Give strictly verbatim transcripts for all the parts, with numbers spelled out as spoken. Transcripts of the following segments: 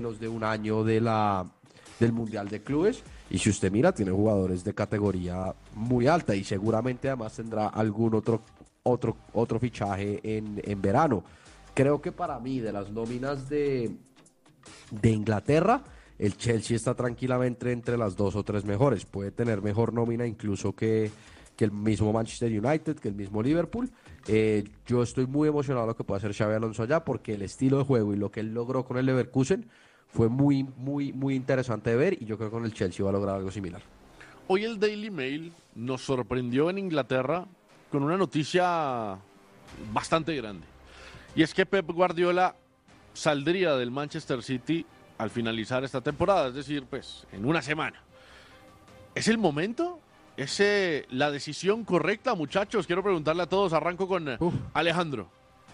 menos de un año de la, del Mundial de Clubes. Y si usted mira, tiene jugadores de categoría muy alta y seguramente además tendrá algún otro, otro, otro fichaje en, en verano. Creo que para mí, de las nóminas de, de Inglaterra, el Chelsea está tranquilamente entre las dos o tres mejores. Puede tener mejor nómina incluso que, que el mismo Manchester United, que el mismo Liverpool. Eh, yo estoy muy emocionado de lo que puede hacer Xabi Alonso allá porque el estilo de juego y lo que él logró con el Leverkusen fue muy, muy, muy interesante de ver y yo creo que con el Chelsea va a lograr algo similar. Hoy el Daily Mail nos sorprendió en Inglaterra con una noticia bastante grande. Y es que Pep Guardiola saldría del Manchester City al finalizar esta temporada, es decir, pues en una semana. ¿Es el momento? ¿Es eh, la decisión correcta, muchachos? Quiero preguntarle a todos. Arranco con eh, Alejandro.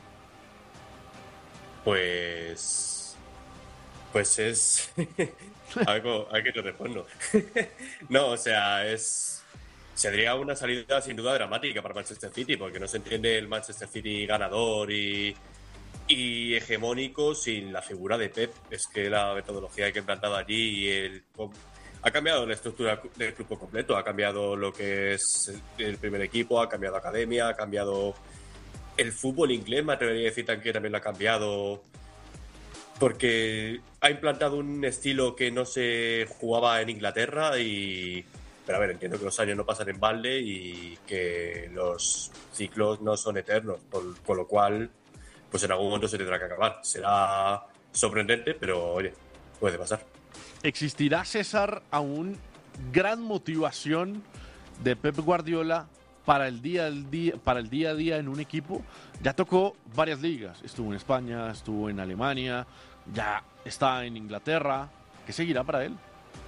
Pues... Pues es... algo, a que te respondo. No, o sea, es... Sería una salida sin duda dramática para Manchester City, porque no se entiende el Manchester City ganador y, y hegemónico sin la figura de Pep. Es que la metodología que ha implantado allí y el... ha cambiado la estructura del club por completo, ha cambiado lo que es el primer equipo, ha cambiado academia, ha cambiado el fútbol inglés, me atrevería a decir que también lo ha cambiado, porque ha implantado un estilo que no se jugaba en Inglaterra y... Pero a ver, entiendo que los años no pasan en balde y que los ciclos no son eternos, por, con lo cual, pues en algún momento se tendrá que acabar. Será sorprendente, pero oye, puede pasar. ¿Existirá, César, aún gran motivación de Pep Guardiola para el día, al día, para el día a día en un equipo? Ya tocó varias ligas. Estuvo en España, estuvo en Alemania, ya está en Inglaterra. ¿Qué seguirá para él?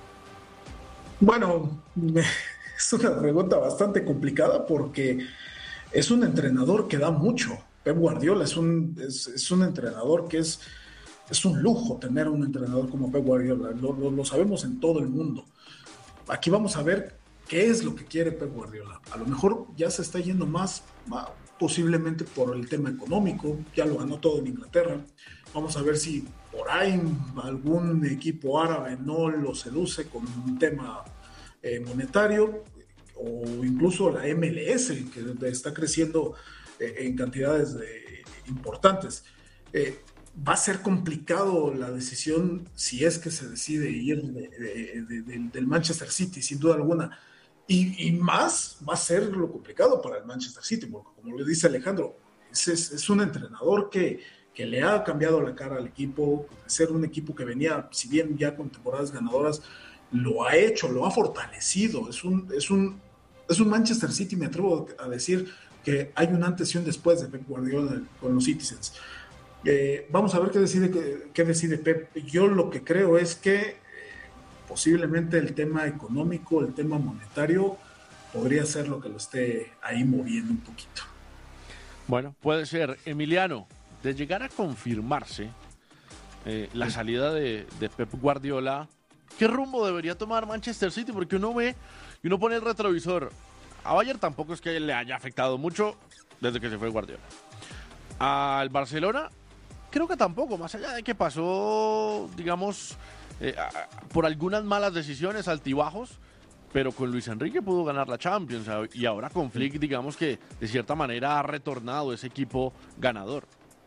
Bueno, es una pregunta bastante complicada porque es un entrenador que da mucho. Pep Guardiola es un, es, es un entrenador que es, es un lujo tener un entrenador como Pep Guardiola. Lo, lo, lo sabemos en todo el mundo. Aquí vamos a ver qué es lo que quiere Pep Guardiola. A lo mejor ya se está yendo más, más posiblemente por el tema económico. Ya lo ganó todo en Inglaterra. Vamos a ver si por ahí algún equipo árabe no lo seduce con un tema eh, monetario, o incluso la M L S, que está creciendo eh, en cantidades de, importantes. Eh, va a ser complicado la decisión si es que se decide ir de, de, de, de, del Manchester City, sin duda alguna. Y, y más va a ser lo complicado para el Manchester City, porque como le dice Alejandro, es, es, es un entrenador que que le ha cambiado la cara al equipo, de ser un equipo que venía, si bien ya con temporadas ganadoras, lo ha hecho, lo ha fortalecido. Es un, es un, es un Manchester City, me atrevo a decir que hay un antes y un después de Pep Guardiola con los Citizens. Eh, vamos a ver qué decide, qué, qué decide Pep. Yo lo que creo es que eh, posiblemente el tema económico, el tema monetario, podría ser lo que lo esté ahí moviendo un poquito. Bueno, puede ser. Emiliano, de llegar a confirmarse eh, la salida de, de Pep Guardiola, ¿qué rumbo debería tomar Manchester City? Porque uno ve y uno pone el retrovisor. A Bayern tampoco es que le haya afectado mucho desde que se fue Guardiola. Al Barcelona, creo que tampoco, más allá de que pasó, digamos, eh, por algunas malas decisiones, altibajos, pero con Luis Enrique pudo ganar la Champions y ahora con Flick, digamos que de cierta manera ha retornado ese equipo ganador.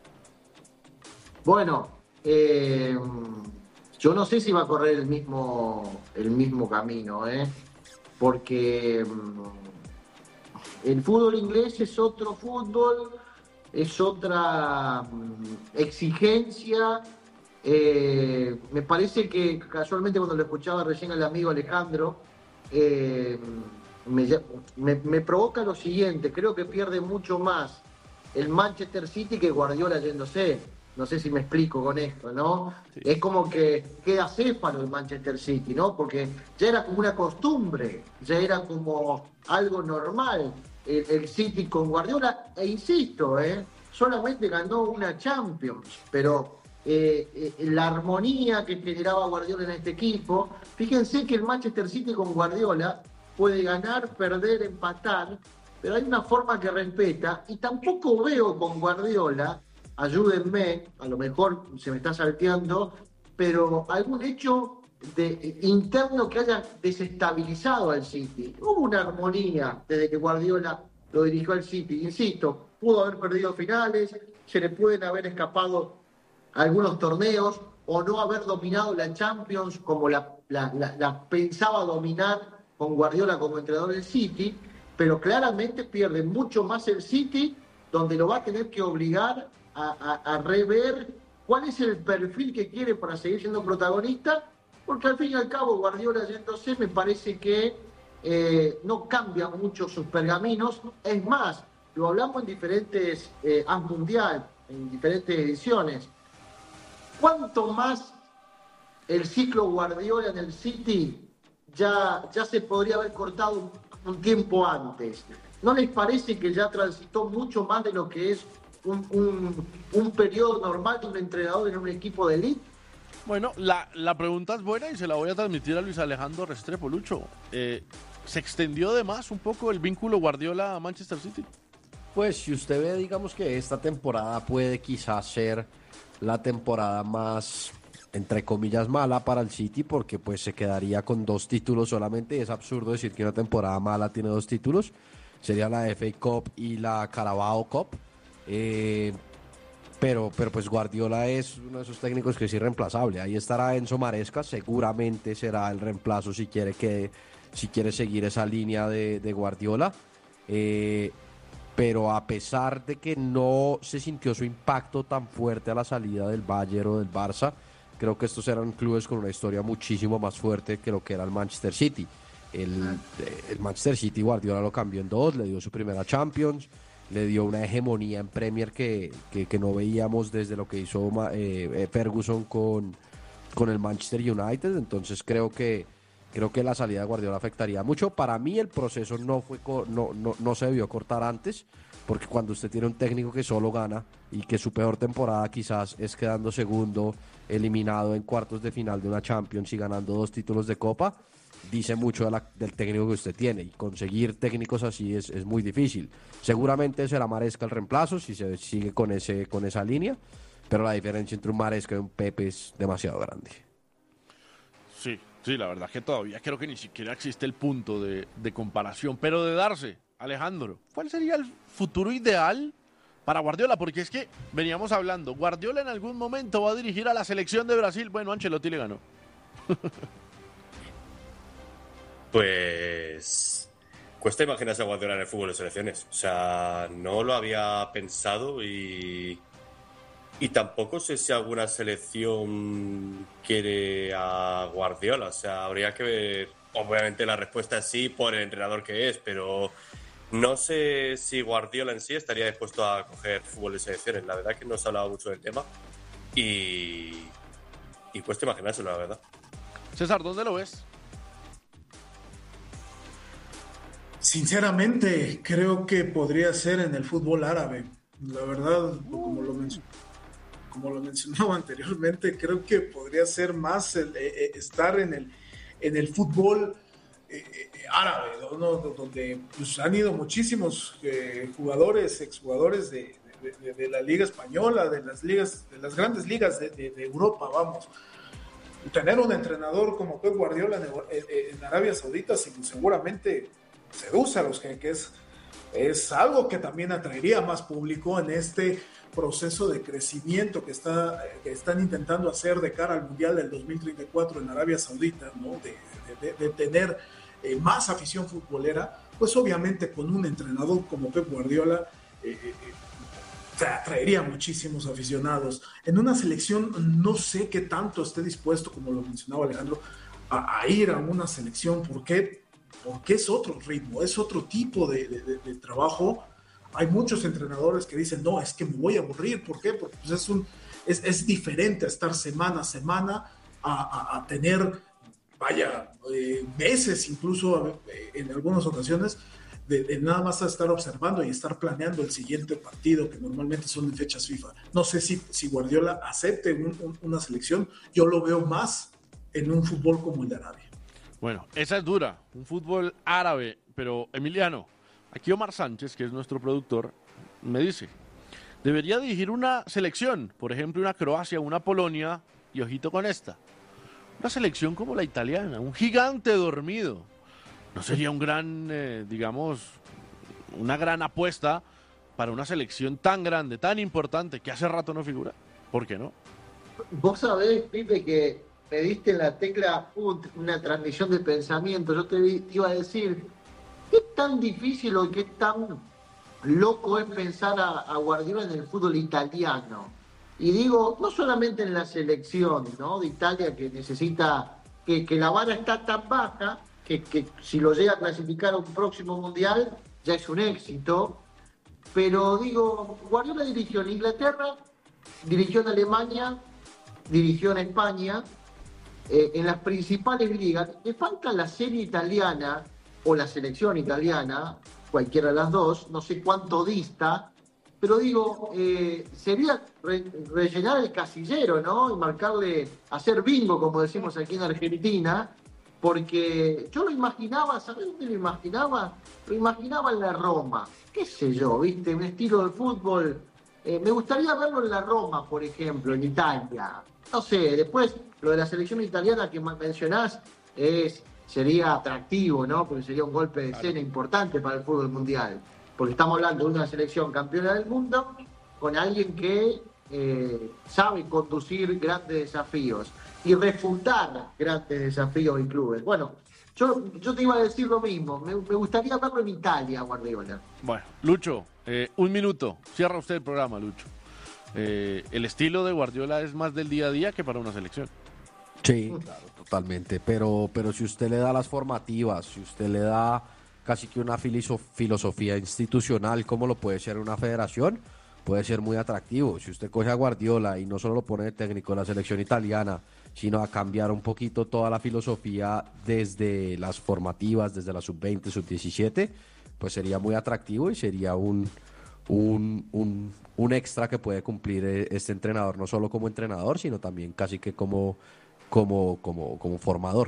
Bueno, eh, yo no sé si va a correr el mismo, el mismo camino, ¿eh? Porque el fútbol inglés es otro fútbol, es otra exigencia. Eh, me parece que casualmente cuando lo escuchaba recién al amigo Alejandro, eh, me, me, me provoca lo siguiente: creo que pierde mucho más el Manchester City que Guardiola yéndose. No sé si me explico con esto, ¿no? Sí. Es como que queda céfalo el Manchester City, ¿no? Porque ya era como una costumbre, ya era como algo normal el, el City con Guardiola. E insisto, ¿eh? Solamente ganó una Champions, pero eh, eh, la armonía que generaba Guardiola en este equipo, fíjense que el Manchester City con Guardiola puede ganar, perder, empatar, pero hay una forma que respeta, y tampoco veo con Guardiola, ayúdenme, a lo mejor se me está salteando, pero algún hecho de, interno que haya desestabilizado al City. Hubo una armonía desde que Guardiola lo dirigió al City, insisto, pudo haber perdido finales, se le pueden haber escapado algunos torneos o no haber dominado la Champions como la, la, la, la pensaba dominar con Guardiola como entrenador del City, pero claramente pierde mucho más el City, donde lo va a tener que obligar a, a, a rever cuál es el perfil que quiere para seguir siendo protagonista, porque al fin y al cabo Guardiola yéndose me parece que eh, no cambia mucho sus pergaminos. Es más, lo hablamos en diferentes eh, A S Mundial, en diferentes ediciones. ¿Cuánto más el ciclo Guardiola en el City ya, ya se podría haber cortado un, un tiempo antes? ¿No les parece que ya transitó mucho más de lo que es un, un, un periodo normal de un entrenador en un equipo de elite? Bueno, la, la pregunta es buena y se la voy a transmitir a Luis Alejandro Restrepo. Lucho, eh, ¿se extendió de más un poco el vínculo Guardiola a Manchester City? Pues si usted ve, digamos que esta temporada puede quizás ser la temporada más, entre comillas, mala para el City, porque pues se quedaría con dos títulos solamente. Es absurdo decir que una temporada mala tiene dos títulos. Sería la F A Cup y la Carabao Cup. Eh, pero, pero pues Guardiola es uno de esos técnicos que es irreemplazable. Ahí estará Enzo Maresca, seguramente será el reemplazo si quiere, que, si quiere seguir esa línea de, de Guardiola. Eh, pero a pesar de que no se sintió su impacto tan fuerte a la salida del Bayern o del Barça, creo que estos eran clubes con una historia muchísimo más fuerte que lo que era el Manchester City. El, el Manchester City Guardiola lo cambió en dos, le dio su primera Champions, le dio una hegemonía en Premier que, que, que no veíamos desde lo que hizo eh, Ferguson con, con el Manchester United. Entonces creo que Creo que la salida de Guardiola afectaría mucho. Para mí el proceso no fue no, no, no se debió cortar antes, porque cuando usted tiene un técnico que solo gana y que su peor temporada quizás es quedando segundo, eliminado en cuartos de final de una Champions y ganando dos títulos de Copa, dice mucho de la, del técnico que usted tiene. Y conseguir técnicos así es, es muy difícil. Seguramente será Maresca el reemplazo si se sigue con, ese, con esa línea, pero la diferencia entre un Maresca y un Pepe es demasiado grande. Sí. Sí, la verdad que todavía creo que ni siquiera existe el punto de, de comparación. Pero de darse, Alejandro, ¿cuál sería el futuro ideal para Guardiola? Porque es que veníamos hablando, Guardiola en algún momento va a dirigir a la selección de Brasil. Bueno, Ancelotti le ganó. Pues cuesta imaginarse a Guardiola en el fútbol de selecciones. O sea, no lo había pensado y... Y tampoco sé si alguna selección quiere a Guardiola. O sea, habría que ver. Obviamente la respuesta es sí por el entrenador que es, pero no sé si Guardiola en sí estaría dispuesto a coger fútbol de selecciones. La verdad es que no se ha hablado mucho del tema y, y cuesta imaginárselo, la verdad. César, ¿dónde lo ves? Sinceramente, creo que podría ser en el fútbol árabe. La verdad, como lo mencioné. Como lo mencionaba anteriormente, creo que podría ser más el, eh, estar en el, en el fútbol eh, árabe, ¿no? Donde pues, han ido muchísimos eh, jugadores, exjugadores de, de, de, de la Liga Española, de las ligas, de las grandes ligas de, de, de Europa, vamos. Tener un entrenador como Pep Guardiola en, en, en Arabia Saudita seguramente seduce a los jeques. Es algo que también atraería más público en este proceso de crecimiento que, está, que están intentando hacer de cara al Mundial del dos mil treinta y cuatro en Arabia Saudita, ¿no? de, de, de tener eh, más afición futbolera, pues obviamente con un entrenador como Pep Guardiola eh, eh, atraería muchísimos aficionados. En una selección no sé qué tanto esté dispuesto, como lo mencionaba Alejandro, a, a ir a una selección. ¿Por qué? Porque es otro ritmo, es otro tipo de, de, de trabajo. Hay muchos entrenadores que dicen, no, es que me voy a aburrir. ¿Por qué? Porque pues es, un, es, es diferente a estar semana a semana, a, a, a tener, vaya, eh, meses incluso eh, en algunas ocasiones, de, de nada más estar observando y estar planeando el siguiente partido, que normalmente son en fechas FIFA. No sé si, si Guardiola acepte un, un, una selección. Yo lo veo más en un fútbol como el de Arabia. Bueno, esa es dura, un fútbol árabe, pero Emiliano, aquí Omar Sánchez, que es nuestro productor, me dice, debería dirigir una selección, por ejemplo una Croacia, una Polonia, y ojito con esta, una selección como la italiana, un gigante dormido, ¿no sería un gran, eh, digamos, una gran apuesta para una selección tan grande, tan importante, que hace rato no figura? ¿Por qué no? Vos sabés, Pipe, que me diste en la tecla uh, una transmisión de pensamiento. Yo te, te iba a decir, ¿qué tan difícil o qué tan loco es pensar a, a Guardiola en el fútbol italiano? Y digo, no solamente en la selección, ¿no?, de Italia, que necesita, que, que la vara está tan baja, que, que si lo llega a clasificar a un próximo mundial, ya es un éxito. Pero digo, Guardiola dirigió en Inglaterra, dirigió en Alemania, dirigió en España, eh, en las principales ligas. Le falta la serie italiana o la selección italiana, cualquiera de las dos, no sé cuánto dista, pero digo, eh, sería re- rellenar el casillero, ¿no? Y marcarle, hacer bingo, como decimos aquí en Argentina, porque yo lo imaginaba, ¿sabés dónde lo imaginaba? Lo imaginaba en la Roma, qué sé yo, ¿viste? Un estilo de fútbol. Eh, me gustaría verlo en la Roma, por ejemplo, en Italia. No sé, después lo de la selección italiana que mencionás es, sería atractivo, ¿no? Porque sería un golpe de escena importante para el fútbol mundial. Porque estamos hablando de una selección campeona del mundo con alguien que eh, sabe conducir grandes desafíos y refutar grandes desafíos en clubes. Bueno, yo, yo te iba a decir lo mismo. Me, me gustaría verlo en Italia, Guardiola. Bueno, Lucho, eh, un minuto. Cierra usted el programa, Lucho. Eh, el estilo de Guardiola es más del día a día que para una selección. Sí, claro, totalmente. Pero, pero si usted le da las formativas, si usted le da casi que una filoso- filosofía institucional, como lo puede ser una federación, puede ser muy atractivo. Si usted coge a Guardiola y no solo lo pone de técnico de la selección italiana, sino a cambiar un poquito toda la filosofía desde las formativas, desde la sub veinte, sub diecisiete, pues sería muy atractivo y sería un, un, un, un extra que puede cumplir este entrenador, no solo como entrenador, sino también casi que como, como, como, como formador.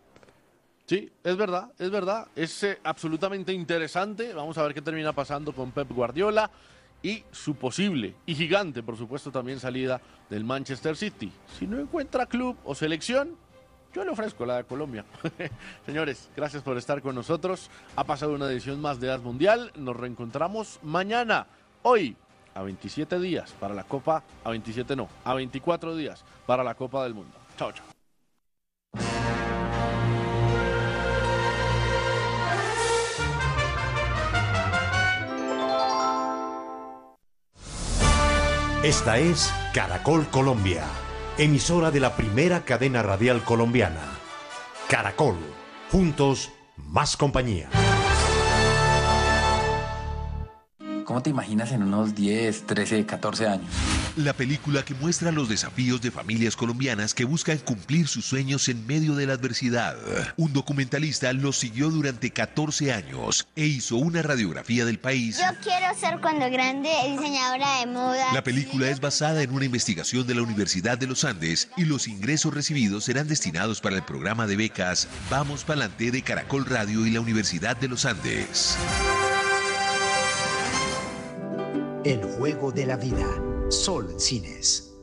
Sí, es verdad, es verdad. Es eh, absolutamente interesante. Vamos a ver qué termina pasando con Pep Guardiola y su posible y gigante, por supuesto, también salida del Manchester City. Si no encuentra club o selección, yo le ofrezco la de Colombia. Señores, gracias por estar con nosotros. Ha pasado una edición más de As Mundial. Nos reencontramos mañana. Hoy, a veintisiete días para la Copa, a veintisiete no, a veinticuatro días para la Copa del Mundo. Chao, chao. Esta es Caracol Colombia, emisora de la primera cadena radial colombiana. Caracol, juntos, más compañía. ¿Cómo te imaginas en unos diez, trece, catorce años? La película que muestra los desafíos de familias colombianas que buscan cumplir sus sueños en medio de la adversidad. Un documentalista los siguió durante catorce años e hizo una radiografía del país. Yo quiero ser cuando grande diseñadora de moda. La película es basada en una investigación de la Universidad de los Andes y los ingresos recibidos serán destinados para el programa de becas Vamos Pa'lante de Caracol Radio y la Universidad de los Andes. El juego de la vida. Sol Cines.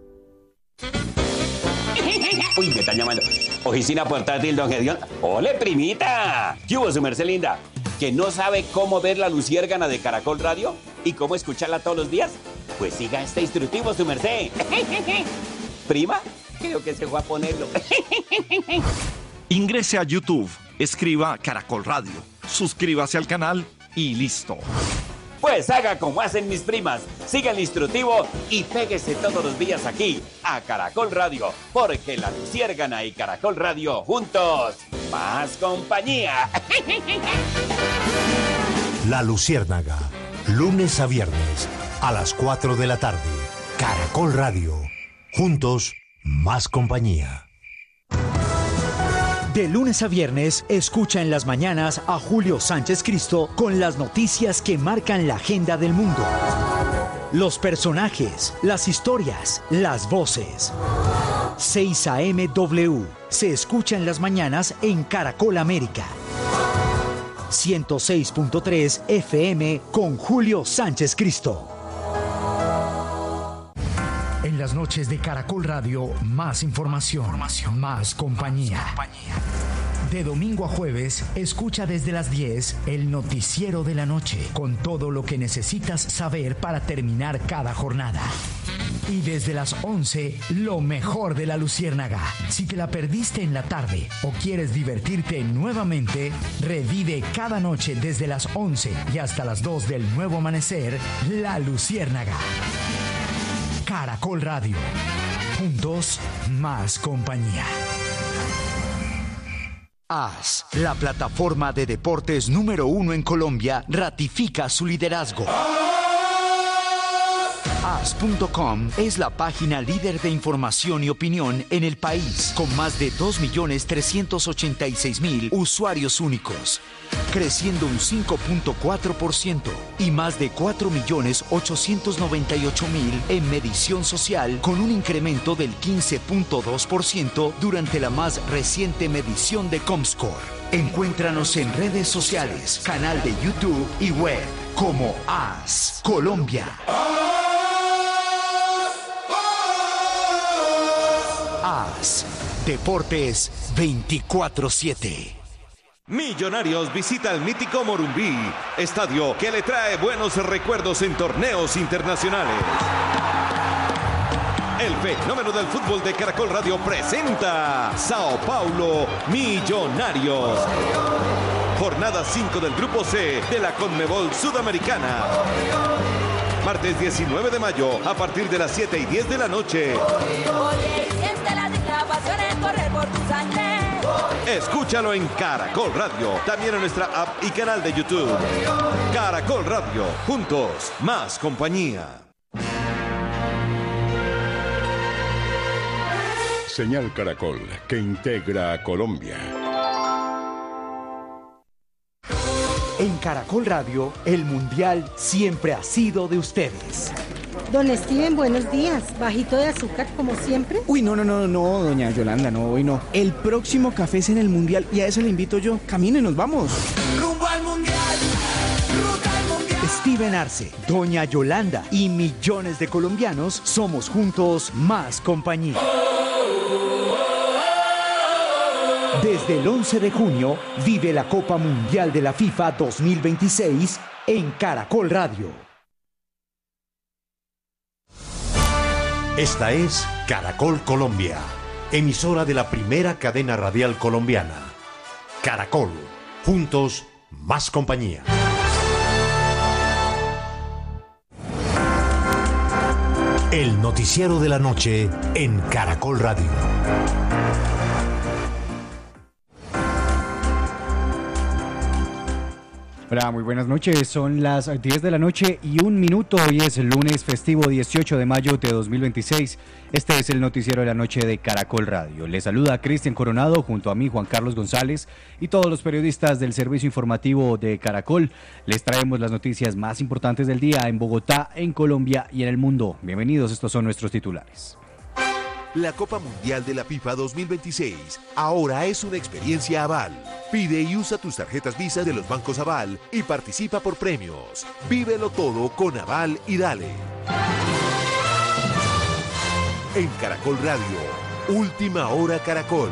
Uy, me están llamando. Oficina portátil, don Gedeón. ¡Ole, primita! ¿Qué hubo, su merced linda? ¿Que no sabe cómo ver la luciérgana de Caracol Radio? ¿Y cómo escucharla todos los días? Pues siga este instructivo, su merced. ¿Prima? Creo que se fue a ponerlo. Ingrese a YouTube, escriba Caracol Radio, suscríbase al canal y listo. Pues haga como hacen mis primas, siga el instructivo y péguese todos los días aquí a Caracol Radio, porque la luciérgana y Caracol Radio juntos, más compañía. La Luciérnaga, lunes a viernes a las cuatro de la tarde. Caracol Radio, juntos, más compañía. De lunes a viernes, escucha en las mañanas a Julio Sánchez Cristo con las noticias que marcan la agenda del mundo. Los personajes, las historias, las voces. seis a eme W se escucha en las mañanas en Caracol América. ciento seis punto tres F M con Julio Sánchez Cristo. En las noches de Caracol Radio, más información, información más compañía. Más compañía. De domingo a jueves, escucha desde las diez el noticiero de la noche, con todo lo que necesitas saber para terminar cada jornada. Y desde las once, lo mejor de la Luciérnaga. Si te la perdiste en la tarde o quieres divertirte nuevamente, revive cada noche desde las once y hasta las dos del nuevo amanecer, La Luciérnaga. Caracol Radio. Juntos, más compañía. A S, la plataforma de deportes número uno en Colombia, ratifica su liderazgo. A S punto com es la página líder de información y opinión en el país, con más de dos millones trescientos ochenta y seis mil usuarios únicos, creciendo un cinco punto cuatro por ciento y más de cuatro millones ochocientos noventa y ocho mil en medición social, con un incremento del quince punto dos por ciento durante la más reciente medición de Comscore. Encuéntranos en redes sociales, canal de YouTube y web como A S Colombia. A S Deportes veinticuatro siete. Millonarios visita el mítico Morumbí, estadio que le trae buenos recuerdos en torneos internacionales. El fenómeno del fútbol de Caracol Radio presenta Sao Paulo Millonarios. Jornada cinco del Grupo C de la Conmebol Sudamericana. Martes diecinueve de mayo a partir de las siete y diez de la noche. Escúchalo en Caracol Radio, también en nuestra app y canal de YouTube. Caracol Radio, juntos, más compañía. Señal Caracol, que integra a Colombia. En Caracol Radio, el Mundial siempre ha sido de ustedes. Don Steven, buenos días. ¿Bajito de azúcar como siempre? Uy, no, no, no, no, doña Yolanda, no, hoy no. El próximo café es en el Mundial y a eso le invito yo. Camine, nos vamos. Rumbo al Mundial. Ruta al Mundial. Steven Arce, doña Yolanda y millones de colombianos somos juntos más compañía. Desde el once de junio, vive la Copa Mundial de la FIFA dos mil veintiséis en Caracol Radio. Esta es Caracol Colombia, emisora de la primera cadena radial colombiana. Caracol, juntos, más compañía. El noticiero de la noche en Caracol Radio. Hola, muy buenas noches. Son las diez de la noche y un minuto. Hoy es el lunes festivo dieciocho de mayo de dos mil veintiséis. Este es el noticiero de la noche de Caracol Radio. Les saluda Cristian Coronado junto a mí, Juan Carlos González, y todos los periodistas del servicio informativo de Caracol. Les traemos las noticias más importantes del día en Bogotá, en Colombia y en el mundo. Bienvenidos, estos son nuestros titulares. La Copa Mundial de la FIFA dos mil veintiséis ahora es una experiencia Aval. Pide y usa tus tarjetas Visa de los bancos Aval y participa por premios. Vívelo todo con Aval y dale. En Caracol Radio, Última Hora Caracol.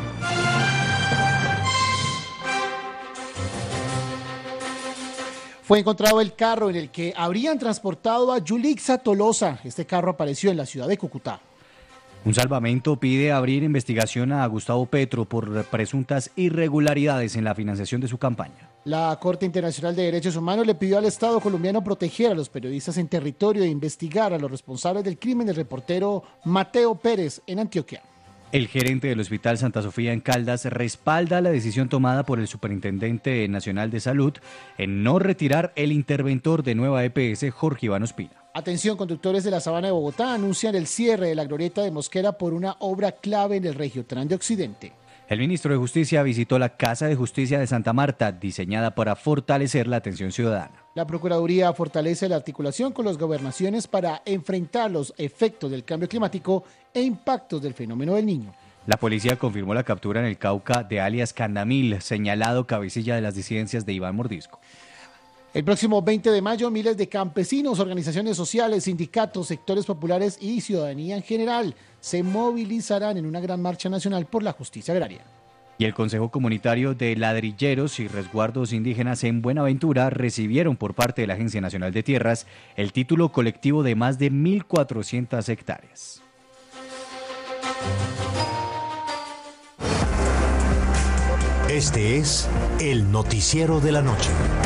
Fue encontrado el carro en el que habrían transportado a Yulixa Tolosa. Este carro apareció en la ciudad de Cúcuta. Un salvamento pide abrir investigación a Gustavo Petro por presuntas irregularidades en la financiación de su campaña. La Corte Internacional de Derechos Humanos le pidió al Estado colombiano proteger a los periodistas en territorio e investigar a los responsables del crimen del reportero Mateo Pérez en Antioquia. El gerente del Hospital Santa Sofía en Caldas respalda la decisión tomada por el Superintendente Nacional de Salud en no retirar el interventor de Nueva E P S, Jorge Iván Ospina. Atención, conductores de la Sabana de Bogotá anuncian el cierre de la glorieta de Mosquera por una obra clave en el Regiotran de Occidente. El ministro de Justicia visitó la Casa de Justicia de Santa Marta, diseñada para fortalecer la atención ciudadana. La Procuraduría fortalece la articulación con las gobernaciones para enfrentar los efectos del cambio climático e impactos del fenómeno del Niño. La policía confirmó la captura en el Cauca de alias Candamil, señalado cabecilla de las disidencias de Iván Mordisco. El próximo veinte de mayo, miles de campesinos, organizaciones sociales, sindicatos, sectores populares y ciudadanía en general se movilizarán en una gran marcha nacional por la justicia agraria. Y el Consejo Comunitario de Ladrilleros y Resguardos Indígenas en Buenaventura recibieron por parte de la Agencia Nacional de Tierras el título colectivo de más de mil cuatrocientas hectáreas. Este es el noticiero de la noche.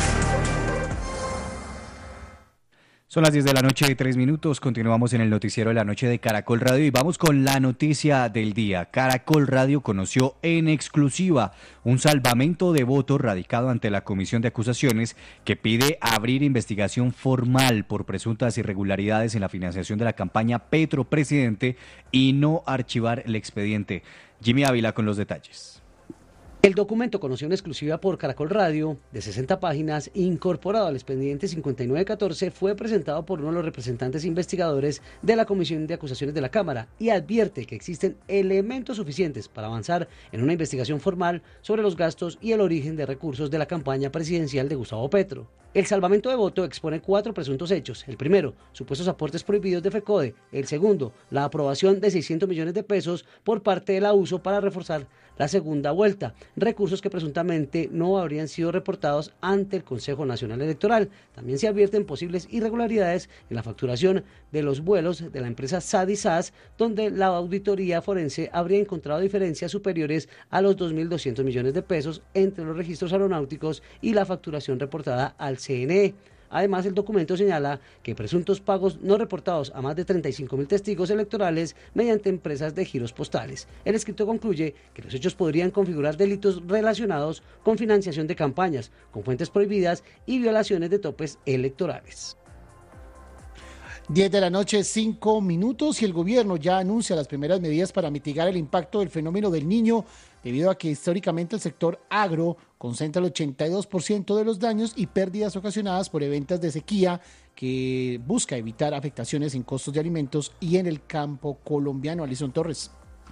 Son las diez de la noche y tres minutos. Continuamos en el noticiero de la noche de Caracol Radio y vamos con la noticia del día. Caracol Radio conoció en exclusiva un salvamento de votos radicado ante la Comisión de Acusaciones que pide abrir investigación formal por presuntas irregularidades en la financiación de la campaña Petro Presidente y no archivar el expediente. Jimmy Ávila con los detalles. El documento, conocido en exclusiva por Caracol Radio, de sesenta páginas, incorporado al expediente cincuenta y nueve catorce, fue presentado por uno de los representantes investigadores de la Comisión de Acusaciones de la Cámara y advierte que existen elementos suficientes para avanzar en una investigación formal sobre los gastos y el origen de recursos de la campaña presidencial de Gustavo Petro. El salvamento de voto expone cuatro presuntos hechos. El primero, supuestos aportes prohibidos de FECODE. El segundo, la aprobación de seiscientos millones de pesos por parte de la U S O para reforzar la segunda vuelta, recursos que presuntamente no habrían sido reportados ante el Consejo Nacional Electoral. También se advierten posibles irregularidades en la facturación de los vuelos de la empresa S A D y S A S, donde la auditoría forense habría encontrado diferencias superiores a los dos mil doscientos millones de pesos entre los registros aeronáuticos y la facturación reportada al C N E. Además, el documento señala que presuntos pagos no reportados a más de treinta y cinco mil testigos electorales mediante empresas de giros postales. El escrito concluye que los hechos podrían configurar delitos relacionados con financiación de campañas, con fuentes prohibidas y violaciones de topes electorales. diez de la noche, cinco minutos, y el gobierno ya anuncia las primeras medidas para mitigar el impacto del fenómeno del Niño, debido a que históricamente el sector agro concentra el ochenta y dos por ciento de los daños y pérdidas ocasionadas por eventos de sequía, que busca evitar afectaciones en costos de alimentos y en el campo colombiano. Alison Torres.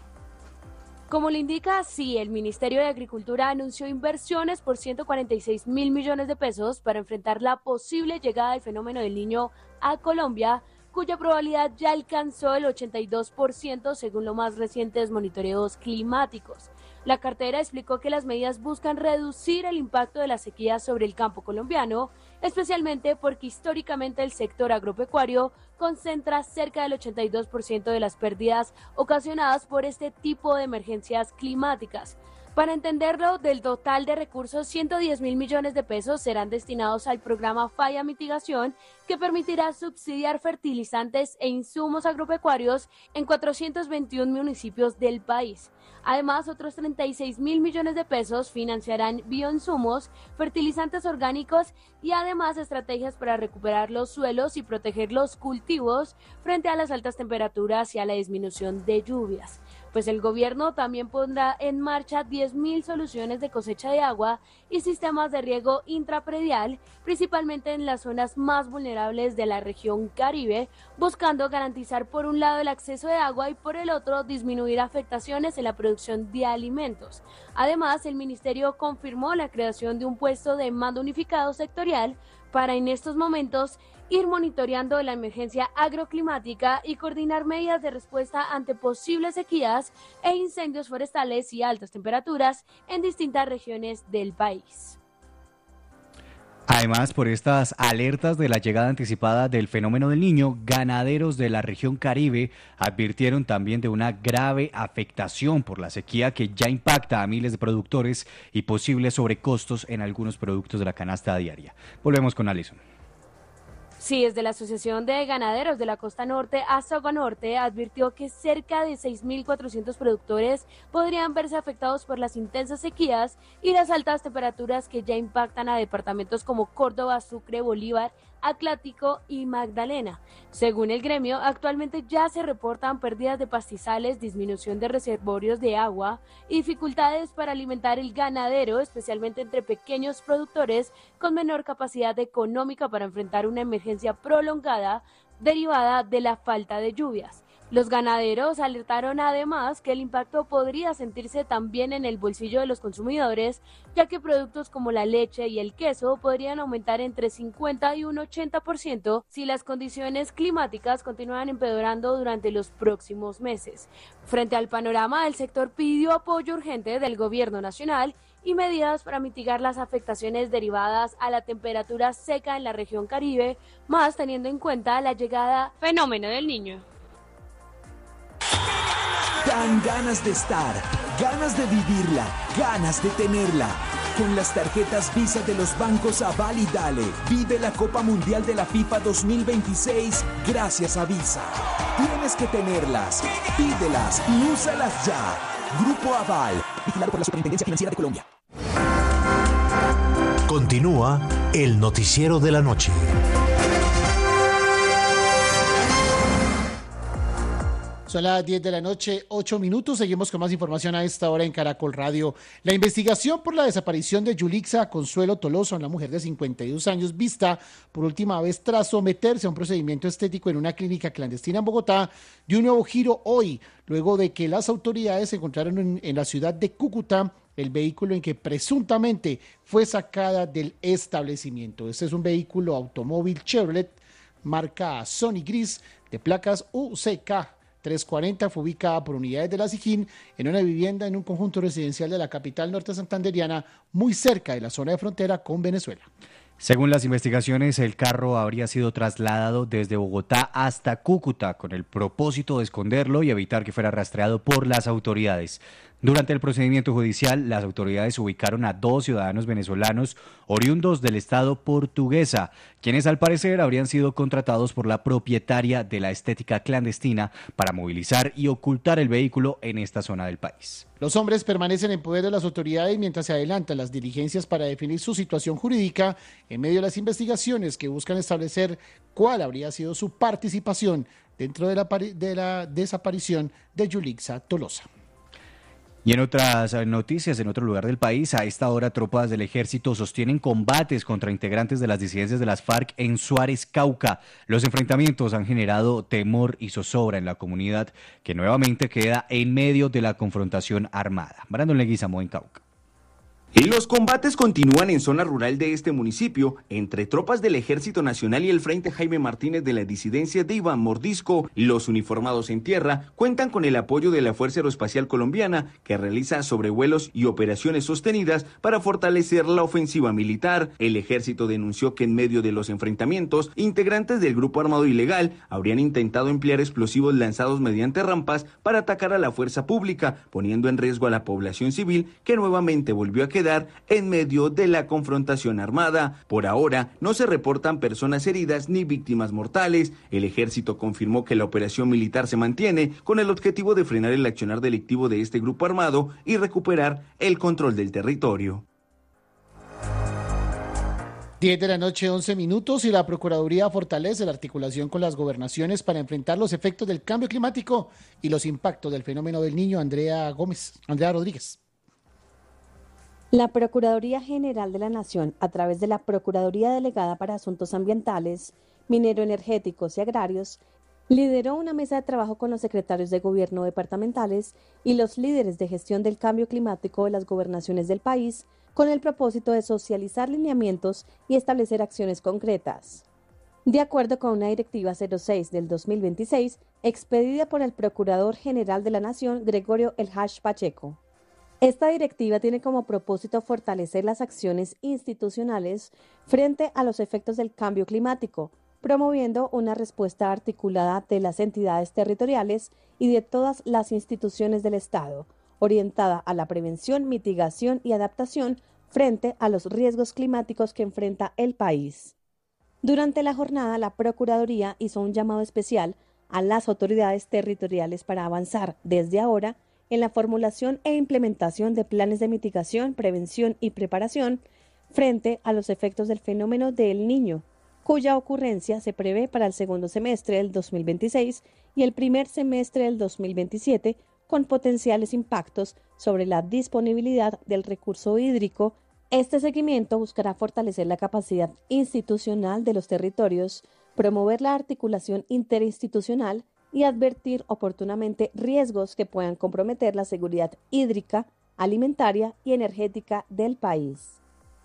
Como le indica, sí, el Ministerio de Agricultura anunció inversiones por ciento cuarenta y seis mil millones de pesos para enfrentar la posible llegada del fenómeno del Niño a Colombia, cuya probabilidad ya alcanzó el ochenta y dos por ciento según los más recientes monitoreos climáticos. La cartera explicó que las medidas buscan reducir el impacto de la sequía sobre el campo colombiano, especialmente porque históricamente el sector agropecuario concentra cerca del ochenta y dos por ciento de las pérdidas ocasionadas por este tipo de emergencias climáticas. Para entenderlo, del total de recursos, ciento diez mil millones de pesos serán destinados al programa Falla Mitigación, que permitirá subsidiar fertilizantes e insumos agropecuarios en cuatrocientos veintiún municipios del país. Además, otros treinta y seis mil millones de pesos financiarán bioinsumos, fertilizantes orgánicos y además estrategias para recuperar los suelos y proteger los cultivos frente a las altas temperaturas y a la disminución de lluvias. Pues el gobierno también pondrá en marcha diez mil soluciones de cosecha de agua y sistemas de riego intrapredial, principalmente en las zonas más vulnerables de la región Caribe, buscando garantizar por un lado el acceso de agua y por el otro disminuir afectaciones en la producción de alimentos. Además, el ministerio confirmó la creación de un puesto de mando unificado sectorial para en estos momentos ir monitoreando la emergencia agroclimática y coordinar medidas de respuesta ante posibles sequías e incendios forestales y altas temperaturas en distintas regiones del país. Además, por estas alertas de la llegada anticipada del fenómeno del Niño, ganaderos de la región Caribe advirtieron también de una grave afectación por la sequía que ya impacta a miles de productores y posibles sobrecostos en algunos productos de la canasta diaria. Volvemos con Alison. Sí, desde la Asociación de Ganaderos de la Costa Norte, Asoga Norte, advirtió que cerca de seis mil cuatrocientos productores podrían verse afectados por las intensas sequías y las altas temperaturas que ya impactan a departamentos como Córdoba, Sucre, Bolívar, Atlántico y Magdalena. Según el gremio, actualmente ya se reportan pérdidas de pastizales, disminución de reservorios de agua y dificultades para alimentar el ganadero, especialmente entre pequeños productores con menor capacidad económica para enfrentar una emergencia prolongada derivada de la falta de lluvias. Los ganaderos alertaron además que el impacto podría sentirse también en el bolsillo de los consumidores, ya que productos como la leche y el queso podrían aumentar entre cincuenta y un ochenta por ciento si las condiciones climáticas continúan empeorando durante los próximos meses. Frente al panorama, el sector pidió apoyo urgente del gobierno nacional y medidas para mitigar las afectaciones derivadas a la temperatura seca en la región Caribe, más teniendo en cuenta la llegada del fenómeno del Niño. Dan ganas de estar, ganas de vivirla, ganas de tenerla. Con las tarjetas Visa de los bancos Aval y Dale, vive la Copa Mundial de la FIFA dos mil veintiséis gracias a Visa. Tienes que tenerlas, pídelas y úsalas ya. Grupo Aval, vigilado por la Superintendencia Financiera de Colombia. Continúa el noticiero de la noche. Son las diez de la noche, ocho minutos. Seguimos con más información a esta hora en Caracol Radio. La investigación por la desaparición de Yulixa Consuelo Tolosa, una mujer de cincuenta y dos años, vista por última vez tras someterse a un procedimiento estético en una clínica clandestina en Bogotá, dio un nuevo giro hoy, luego de que las autoridades encontraron en, en la ciudad de Cúcuta el vehículo en que presuntamente fue sacada del establecimiento. Este es un vehículo automóvil Chevrolet, marca Sony Gris, de placas U C K trescientos cuarenta, fue ubicada por unidades de la SIJIN en una vivienda en un conjunto residencial de la capital norte santanderiana, muy cerca de la zona de frontera con Venezuela. Según las investigaciones, el carro habría sido trasladado desde Bogotá hasta Cúcuta con el propósito de esconderlo y evitar que fuera rastreado por las autoridades. Durante el procedimiento judicial, las autoridades ubicaron a dos ciudadanos venezolanos oriundos del estado portuguesa, quienes al parecer habrían sido contratados por la propietaria de la estética clandestina para movilizar y ocultar el vehículo en esta zona del país. Los hombres permanecen en poder de las autoridades mientras se adelantan las diligencias para definir su situación jurídica en medio de las investigaciones que buscan establecer cuál habría sido su participación dentro de la, de la desaparición de Yulixa Tolosa. Y en otras noticias, en otro lugar del país, a esta hora tropas del ejército sostienen combates contra integrantes de las disidencias de las FARC en Suárez, Cauca. Los enfrentamientos han generado temor y zozobra en la comunidad, que nuevamente queda en medio de la confrontación armada. Brandon Leguizamo en Cauca. Y los combates continúan en zona rural de este municipio, entre tropas del Ejército Nacional y el Frente Jaime Martínez de la disidencia de Iván Mordisco. Los uniformados en tierra cuentan con el apoyo de la Fuerza Aeroespacial Colombiana, que realiza sobrevuelos y operaciones sostenidas para fortalecer la ofensiva militar. El ejército denunció que en medio de los enfrentamientos, integrantes del grupo armado ilegal habrían intentado emplear explosivos lanzados mediante rampas para atacar a la fuerza pública, poniendo en riesgo a la población civil, que nuevamente volvió a quedar en medio de la confrontación armada. Por ahora no se reportan personas heridas ni víctimas mortales. El ejército confirmó que la operación militar se mantiene con el objetivo de frenar el accionar delictivo de este grupo armado y recuperar el control del territorio. diez de la noche, once minutos, y la Procuraduría fortalece la articulación con las gobernaciones para enfrentar los efectos del cambio climático y los impactos del fenómeno del Niño. Andrea Gómez, Andrea Rodríguez. La Procuraduría General de la Nación, a través de la Procuraduría Delegada para Asuntos Ambientales, Minero-Energéticos y Agrarios, lideró una mesa de trabajo con los secretarios de gobierno departamentales y los líderes de gestión del cambio climático de las gobernaciones del país, con el propósito de socializar lineamientos y establecer acciones concretas. De acuerdo con una directiva cero seis del dos mil veintiséis, expedida por el Procurador General de la Nación, Gregorio El Hash Pacheco. Esta directiva tiene como propósito fortalecer las acciones institucionales frente a los efectos del cambio climático, promoviendo una respuesta articulada de las entidades territoriales y de todas las instituciones del Estado, orientada a la prevención, mitigación y adaptación frente a los riesgos climáticos que enfrenta el país. Durante la jornada, la Procuraduría hizo un llamado especial a las autoridades territoriales para avanzar desde ahora en la formulación e implementación de planes de mitigación, prevención y preparación frente a los efectos del fenómeno del Niño, cuya ocurrencia se prevé para el segundo semestre del dos mil veintiséis y el primer semestre del dos mil veintisiete, con potenciales impactos sobre la disponibilidad del recurso hídrico. Este seguimiento buscará fortalecer la capacidad institucional de los territorios, promover la articulación interinstitucional y advertir oportunamente riesgos que puedan comprometer la seguridad hídrica, alimentaria y energética del país.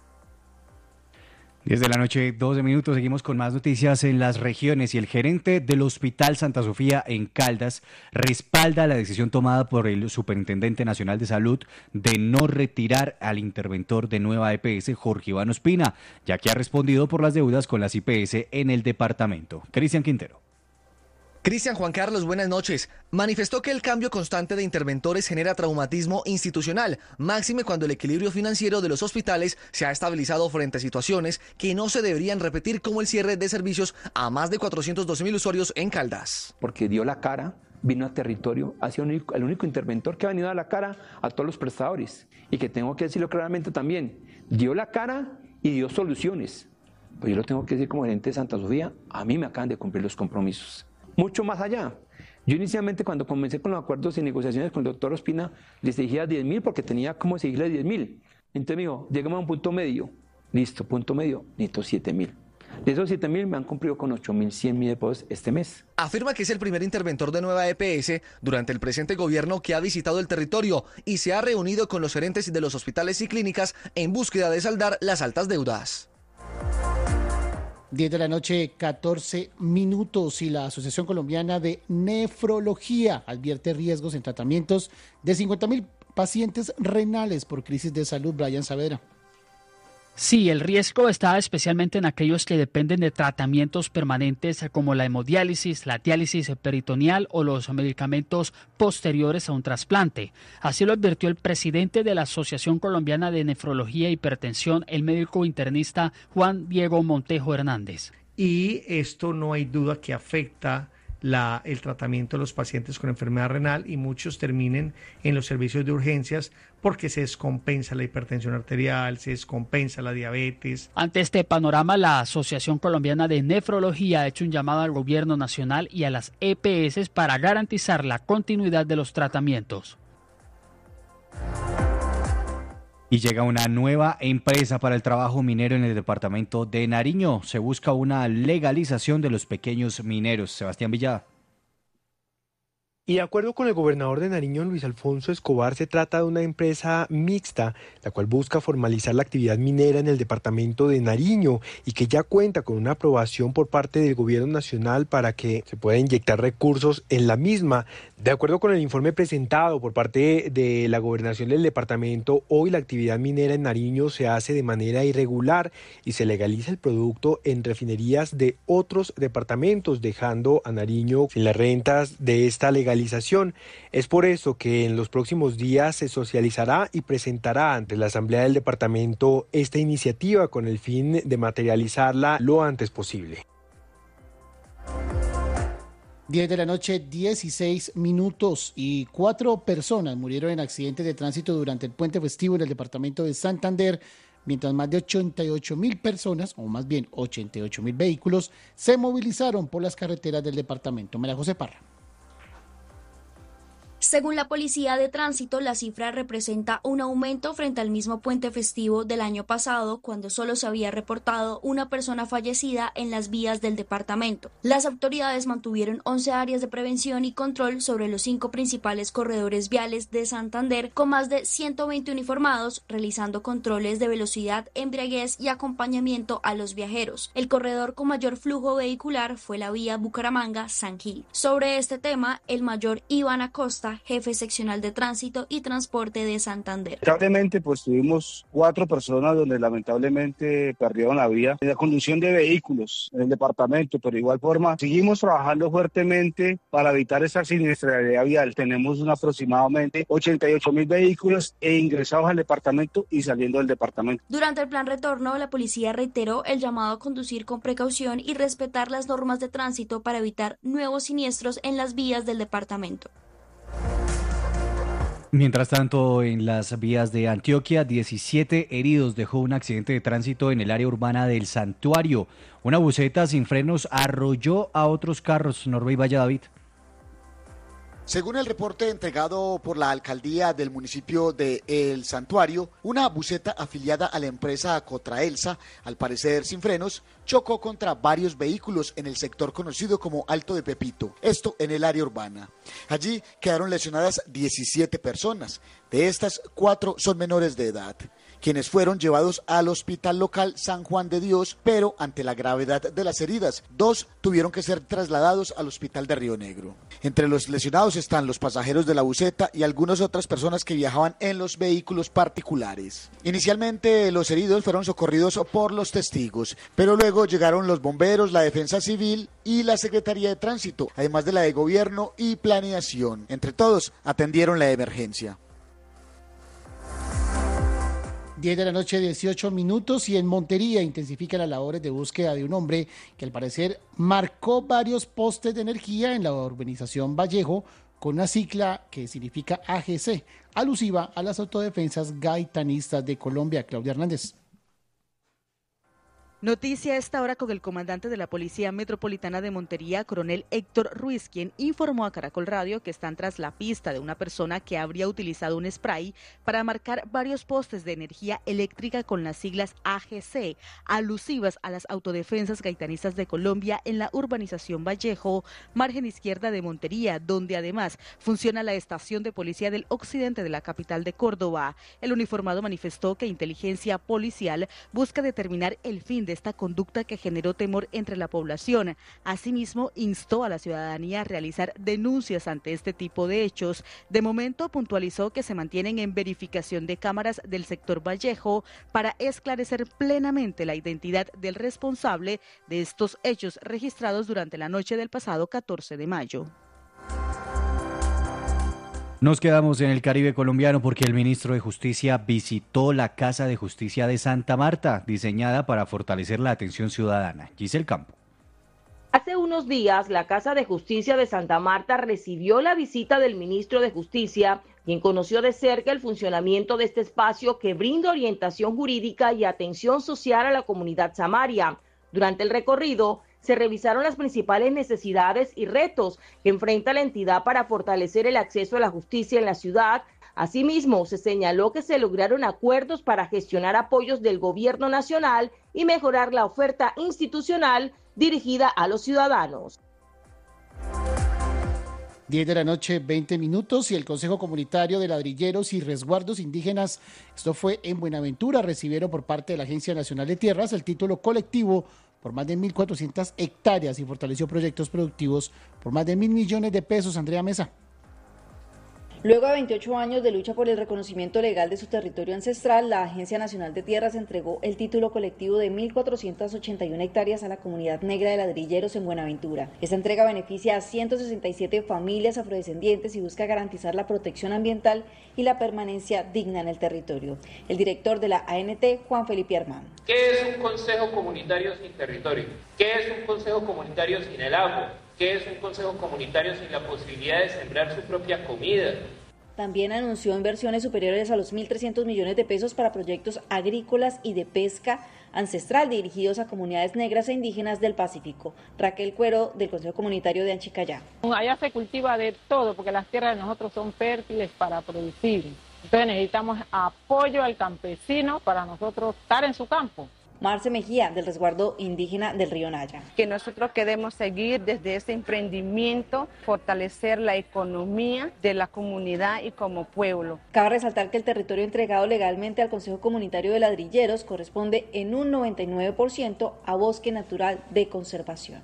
diez de la noche, doce minutos, seguimos con más noticias en las regiones y el gerente del Hospital Santa Sofía en Caldas respalda la decisión tomada por el Superintendente Nacional de Salud de no retirar al interventor de Nueva E P S, Jorge Iván Ospina, ya que ha respondido por las deudas con las I P S en el departamento. Cristian Quintero. Cristian Juan Carlos, buenas noches. Manifestó que el cambio constante de interventores genera traumatismo institucional, máxime cuando el equilibrio financiero de los hospitales se ha estabilizado frente a situaciones que no se deberían repetir, como el cierre de servicios a más de cuatrocientos doce mil usuarios en Caldas. Porque dio la cara, vino a territorio, ha sido el único, el único interventor que ha venido a dar la cara a todos los prestadores. Y que tengo que decirlo claramente también, dio la cara y dio soluciones. Pues yo lo tengo que decir como gerente de Santa Sofía, a mí me acaban de cumplir los compromisos. Mucho más allá. Yo inicialmente, cuando comencé con los acuerdos y negociaciones con el doctor Ospina, les exigía diez mil porque tenía como exigirle diez mil. Entonces me dijo, llegamos a un punto medio. Listo, punto medio, necesito siete mil. De esos siete mil me han cumplido con ocho mil cien mil depósitos este mes. Afirma que es el primer interventor de Nueva E P S durante el presente gobierno que ha visitado el territorio y se ha reunido con los gerentes de los hospitales y clínicas en búsqueda de saldar las altas deudas. diez de la noche, catorce minutos, y la Asociación Colombiana de Nefrología advierte riesgos en tratamientos de cincuenta mil pacientes renales por crisis de salud. Brian Saavedra. Sí, el riesgo está especialmente en aquellos que dependen de tratamientos permanentes como la hemodiálisis, la diálisis peritoneal o los medicamentos posteriores a un trasplante. Así lo advirtió el presidente de la Asociación Colombiana de Nefrología e Hipertensión, el médico internista Juan Diego Montejo Hernández. Y esto no hay duda que afecta La, el tratamiento de los pacientes con enfermedad renal, y muchos terminen en los servicios de urgencias porque se descompensa la hipertensión arterial, se descompensa la diabetes. Ante este panorama, la Asociación Colombiana de Nefrología ha hecho un llamado al gobierno nacional y a las E P S para garantizar la continuidad de los tratamientos. Y llega una nueva empresa para el trabajo minero en el departamento de Nariño. Se busca una legalización de los pequeños mineros. Sebastián Villada. Y de acuerdo con el gobernador de Nariño, Luis Alfonso Escobar, se trata de una empresa mixta, la cual busca formalizar la actividad minera en el departamento de Nariño y que ya cuenta con una aprobación por parte del gobierno nacional para que se pueda inyectar recursos en la misma. De acuerdo con el informe presentado por parte de la gobernación del departamento, hoy la actividad minera en Nariño se hace de manera irregular y se legaliza el producto en refinerías de otros departamentos, dejando a Nariño sin las rentas de esta legalización. Es por eso que en los próximos días se socializará y presentará ante la Asamblea del Departamento esta iniciativa con el fin de materializarla lo antes posible. diez de la noche, dieciséis minutos, y cuatro personas murieron en accidentes de tránsito durante el puente festivo en el departamento de Santander, mientras más de ochenta y ocho mil personas, o más bien ochenta y ocho mil vehículos, se movilizaron por las carreteras del departamento. María José Parra. Según la Policía de Tránsito, la cifra representa un aumento frente al mismo puente festivo del año pasado, cuando solo se había reportado una persona fallecida en las vías del departamento. Las autoridades mantuvieron once áreas de prevención y control sobre los cinco principales corredores viales de Santander, con más de ciento veinte uniformados, realizando controles de velocidad, embriaguez y acompañamiento a los viajeros. El corredor con mayor flujo vehicular fue la vía Bucaramanga-San Gil. Sobre este tema, el mayor Iván Acosta, jefe seccional de tránsito y transporte de Santander. Lamentablemente, pues tuvimos cuatro personas donde lamentablemente perdieron la vida en la conducción de vehículos en el departamento, pero de igual forma seguimos trabajando fuertemente para evitar esa siniestralidad vial. Tenemos un aproximadamente ochenta y ocho mil vehículos e ingresados al departamento y saliendo del departamento. Durante el plan retorno, la policía reiteró el llamado a conducir con precaución y respetar las normas de tránsito para evitar nuevos siniestros en las vías del departamento. Mientras tanto, en las vías de Antioquia, diecisiete heridos dejó un accidente de tránsito en el área urbana del Santuario. Una buseta sin frenos arrolló a otros carros. Norbey Valle David. Según el reporte entregado por la alcaldía del municipio de El Santuario, una buseta afiliada a la empresa Cotraelsa, al parecer sin frenos, chocó contra varios vehículos en el sector conocido como Alto de Pepito, esto en el área urbana. Allí quedaron lesionadas diecisiete personas, de estas cuatro son menores de edad, quienes fueron llevados al hospital local San Juan de Dios, pero ante la gravedad de las heridas, dos tuvieron que ser trasladados al hospital de Río Negro. Entre los lesionados están los pasajeros de la buseta y algunas otras personas que viajaban en los vehículos particulares. Inicialmente los heridos fueron socorridos por los testigos, pero luego llegaron los bomberos, la Defensa Civil y la Secretaría de Tránsito, además de la de Gobierno y Planeación. Entre todos atendieron la emergencia. diez de la noche, dieciocho minutos, y en Montería intensifican las labores de búsqueda de un hombre que al parecer marcó varios postes de energía en la urbanización Vallejo con una sigla que significa A G C, alusiva a las autodefensas gaitanistas de Colombia. Claudia Hernández. Noticia a esta hora con el comandante de la Policía Metropolitana de Montería, coronel Héctor Ruiz, quien informó a Caracol Radio que están tras la pista de una persona que habría utilizado un spray para marcar varios postes de energía eléctrica con las siglas A G C, alusivas a las autodefensas gaitanistas de Colombia en la urbanización Vallejo, margen izquierda de Montería, donde además funciona la estación de policía del occidente de la capital de Córdoba. El uniformado manifestó que inteligencia policial busca determinar el fin de de esta conducta que generó temor entre la población. Asimismo, instó a la ciudadanía a realizar denuncias ante este tipo de hechos. De momento, puntualizó que se mantienen en verificación de cámaras del sector Vallejo para esclarecer plenamente la identidad del responsable de estos hechos registrados durante la noche del pasado catorce de mayo. Nos quedamos en el Caribe colombiano porque el ministro de Justicia visitó la Casa de Justicia de Santa Marta, diseñada para fortalecer la atención ciudadana. Giselle Campo. Hace unos días, la Casa de Justicia de Santa Marta recibió la visita del ministro de Justicia, quien conoció de cerca el funcionamiento de este espacio que brinda orientación jurídica y atención social a la comunidad samaria. Durante el recorrido, se revisaron las principales necesidades y retos que enfrenta la entidad para fortalecer el acceso a la justicia en la ciudad. Asimismo, se señaló que se lograron acuerdos para gestionar apoyos del gobierno nacional y mejorar la oferta institucional dirigida a los ciudadanos. diez de la noche, veinte minutos, y el Consejo Comunitario de Ladrilleros y Resguardos Indígenas, esto fue en Buenaventura, recibieron por parte de la Agencia Nacional de Tierras el título colectivo por más de mil cuatrocientas hectáreas y fortaleció proyectos productivos por más de mil millones de pesos. Andrea Mesa. Luego de veintiocho años de lucha por el reconocimiento legal de su territorio ancestral, la Agencia Nacional de Tierras entregó el título colectivo de mil cuatrocientas ochenta y una hectáreas a la comunidad negra de Ladrilleros en Buenaventura. Esta entrega beneficia a ciento sesenta y siete familias afrodescendientes y busca garantizar la protección ambiental y la permanencia digna en el territorio. El director de la A N T, Juan Felipe Armán. ¿Qué es un consejo comunitario sin territorio? ¿Qué es un consejo comunitario sin el agua? ¿Qué es un consejo comunitario sin la posibilidad de sembrar su propia comida? También anunció inversiones superiores a los mil trescientos millones de pesos para proyectos agrícolas y de pesca ancestral dirigidos a comunidades negras e indígenas del Pacífico. Raquel Cuero, del Consejo Comunitario de Anchicayá. Allá se cultiva de todo porque las tierras de nosotros son fértiles para producir. Entonces necesitamos apoyo al campesino para nosotros estar en su campo. Marce Mejía, del Resguardo Indígena del Río Naya. Que nosotros queremos seguir desde este emprendimiento, fortalecer la economía de la comunidad y como pueblo. Cabe resaltar que el territorio entregado legalmente al Consejo Comunitario de Ladrilleros corresponde en un noventa y nueve por ciento a bosque natural de conservación.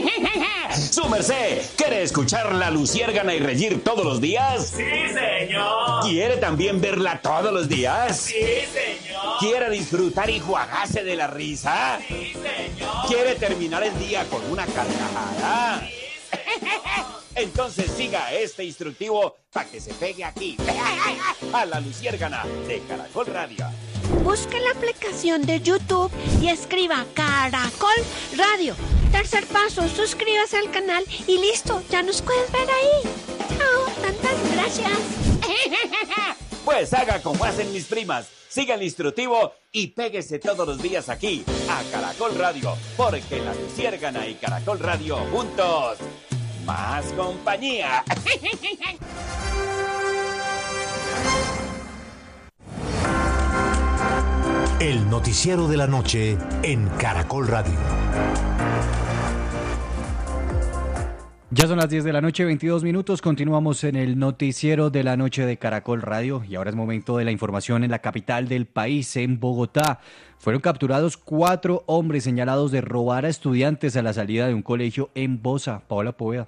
¡Su merced! ¿Quiere escuchar la luciérgana y reír todos los días? ¡Sí, señor! ¿Quiere también verla todos los días? ¡Sí, señor! ¿Quiere disfrutar y juagarse de la risa? ¡Sí, señor! ¿Quiere terminar el día con una carcajada? ¡Sí, señor! Entonces siga este instructivo para que se pegue aquí, a la luciérgana de Caracol Radio. Busque la aplicación de YouTube y escriba Caracol Radio. Tercer paso, suscríbase al canal y listo, ya nos puedes ver ahí. Chao, tantas gracias. Pues haga como hacen mis primas, siga el instructivo y péguese todos los días aquí, a Caracol Radio, porque la luciérgana y Caracol Radio juntos más compañía. El noticiero de la noche en Caracol Radio. Ya son las diez de la noche, veintidós minutos. Continuamos en el noticiero de la noche de Caracol Radio y ahora es momento de la información en la capital del país, en Bogotá. Fueron capturados cuatro hombres señalados de robar a estudiantes a la salida de un colegio en Bosa. Paola Poveda.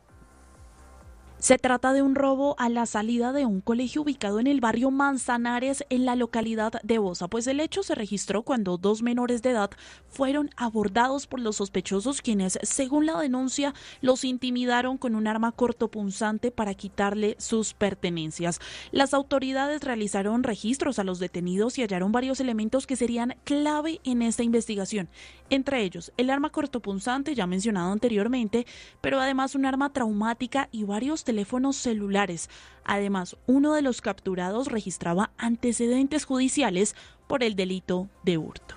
Se trata de un robo a la salida de un colegio ubicado en el barrio Manzanares, en la localidad de Bosa, pues el hecho se registró cuando dos menores de edad fueron abordados por los sospechosos, quienes, según la denuncia, los intimidaron con un arma cortopunzante para quitarle sus pertenencias. Las autoridades realizaron registros a los detenidos y hallaron varios elementos que serían clave en esta investigación, entre ellos el arma cortopunzante ya mencionado anteriormente, pero además un arma traumática y varios teléfonos celulares. Además, uno de los capturados registraba antecedentes judiciales por el delito de hurto.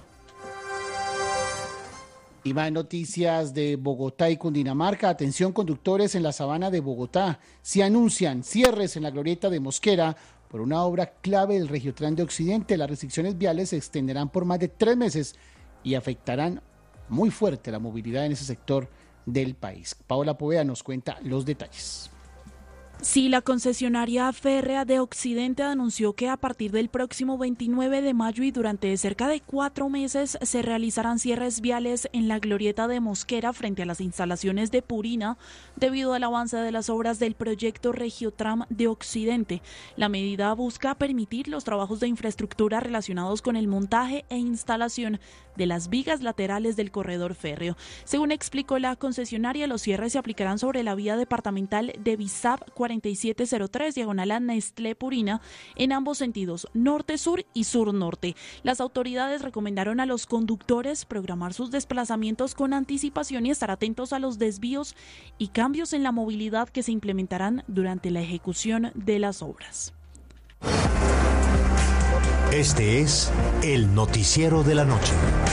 Y más noticias de Bogotá y Cundinamarca. Atención, conductores en la sabana de Bogotá. Se anuncian cierres en la glorieta de Mosquera por una obra clave del Regiotran de Occidente. Las restricciones viales se extenderán por más de tres meses y afectarán muy fuerte la movilidad en ese sector del país. Paola Poveda nos cuenta los detalles. Sí, la concesionaria férrea de Occidente anunció que a partir del próximo veintinueve de mayo y durante cerca de cuatro meses se realizarán cierres viales en la glorieta de Mosquera frente a las instalaciones de Purina debido al avance de las obras del proyecto Regiotram de Occidente. La medida busca permitir los trabajos de infraestructura relacionados con el montaje e instalación de las vigas laterales del corredor férreo. Según explicó la concesionaria, los cierres se aplicarán sobre la vía departamental de Bizap cuarenta y siete cero tres, diagonal a Nestlé Purina, en ambos sentidos, norte-sur y sur-norte. Las autoridades recomendaron a los conductores programar sus desplazamientos con anticipación y estar atentos a los desvíos y cambios en la movilidad que se implementarán durante la ejecución de las obras. Este es el noticiero de la noche.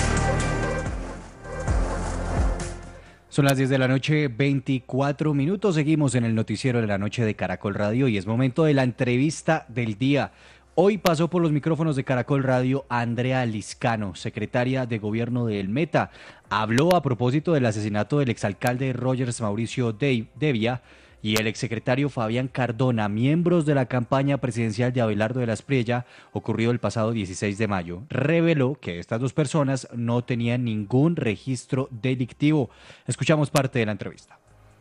Son las diez de la noche, veinticuatro minutos. Seguimos en el noticiero de la noche de Caracol Radio y es momento de la entrevista del día. Hoy pasó por los micrófonos de Caracol Radio Andrea Liscano, secretaria de Gobierno de El Meta. Habló a propósito del asesinato del exalcalde Rogers Mauricio Devia y el exsecretario Fabián Cardona, miembros de la campaña presidencial de Abelardo de la Espriella, ocurrido el pasado dieciséis de mayo. Reveló que estas dos personas no tenían ningún registro delictivo. Escuchamos parte de la entrevista.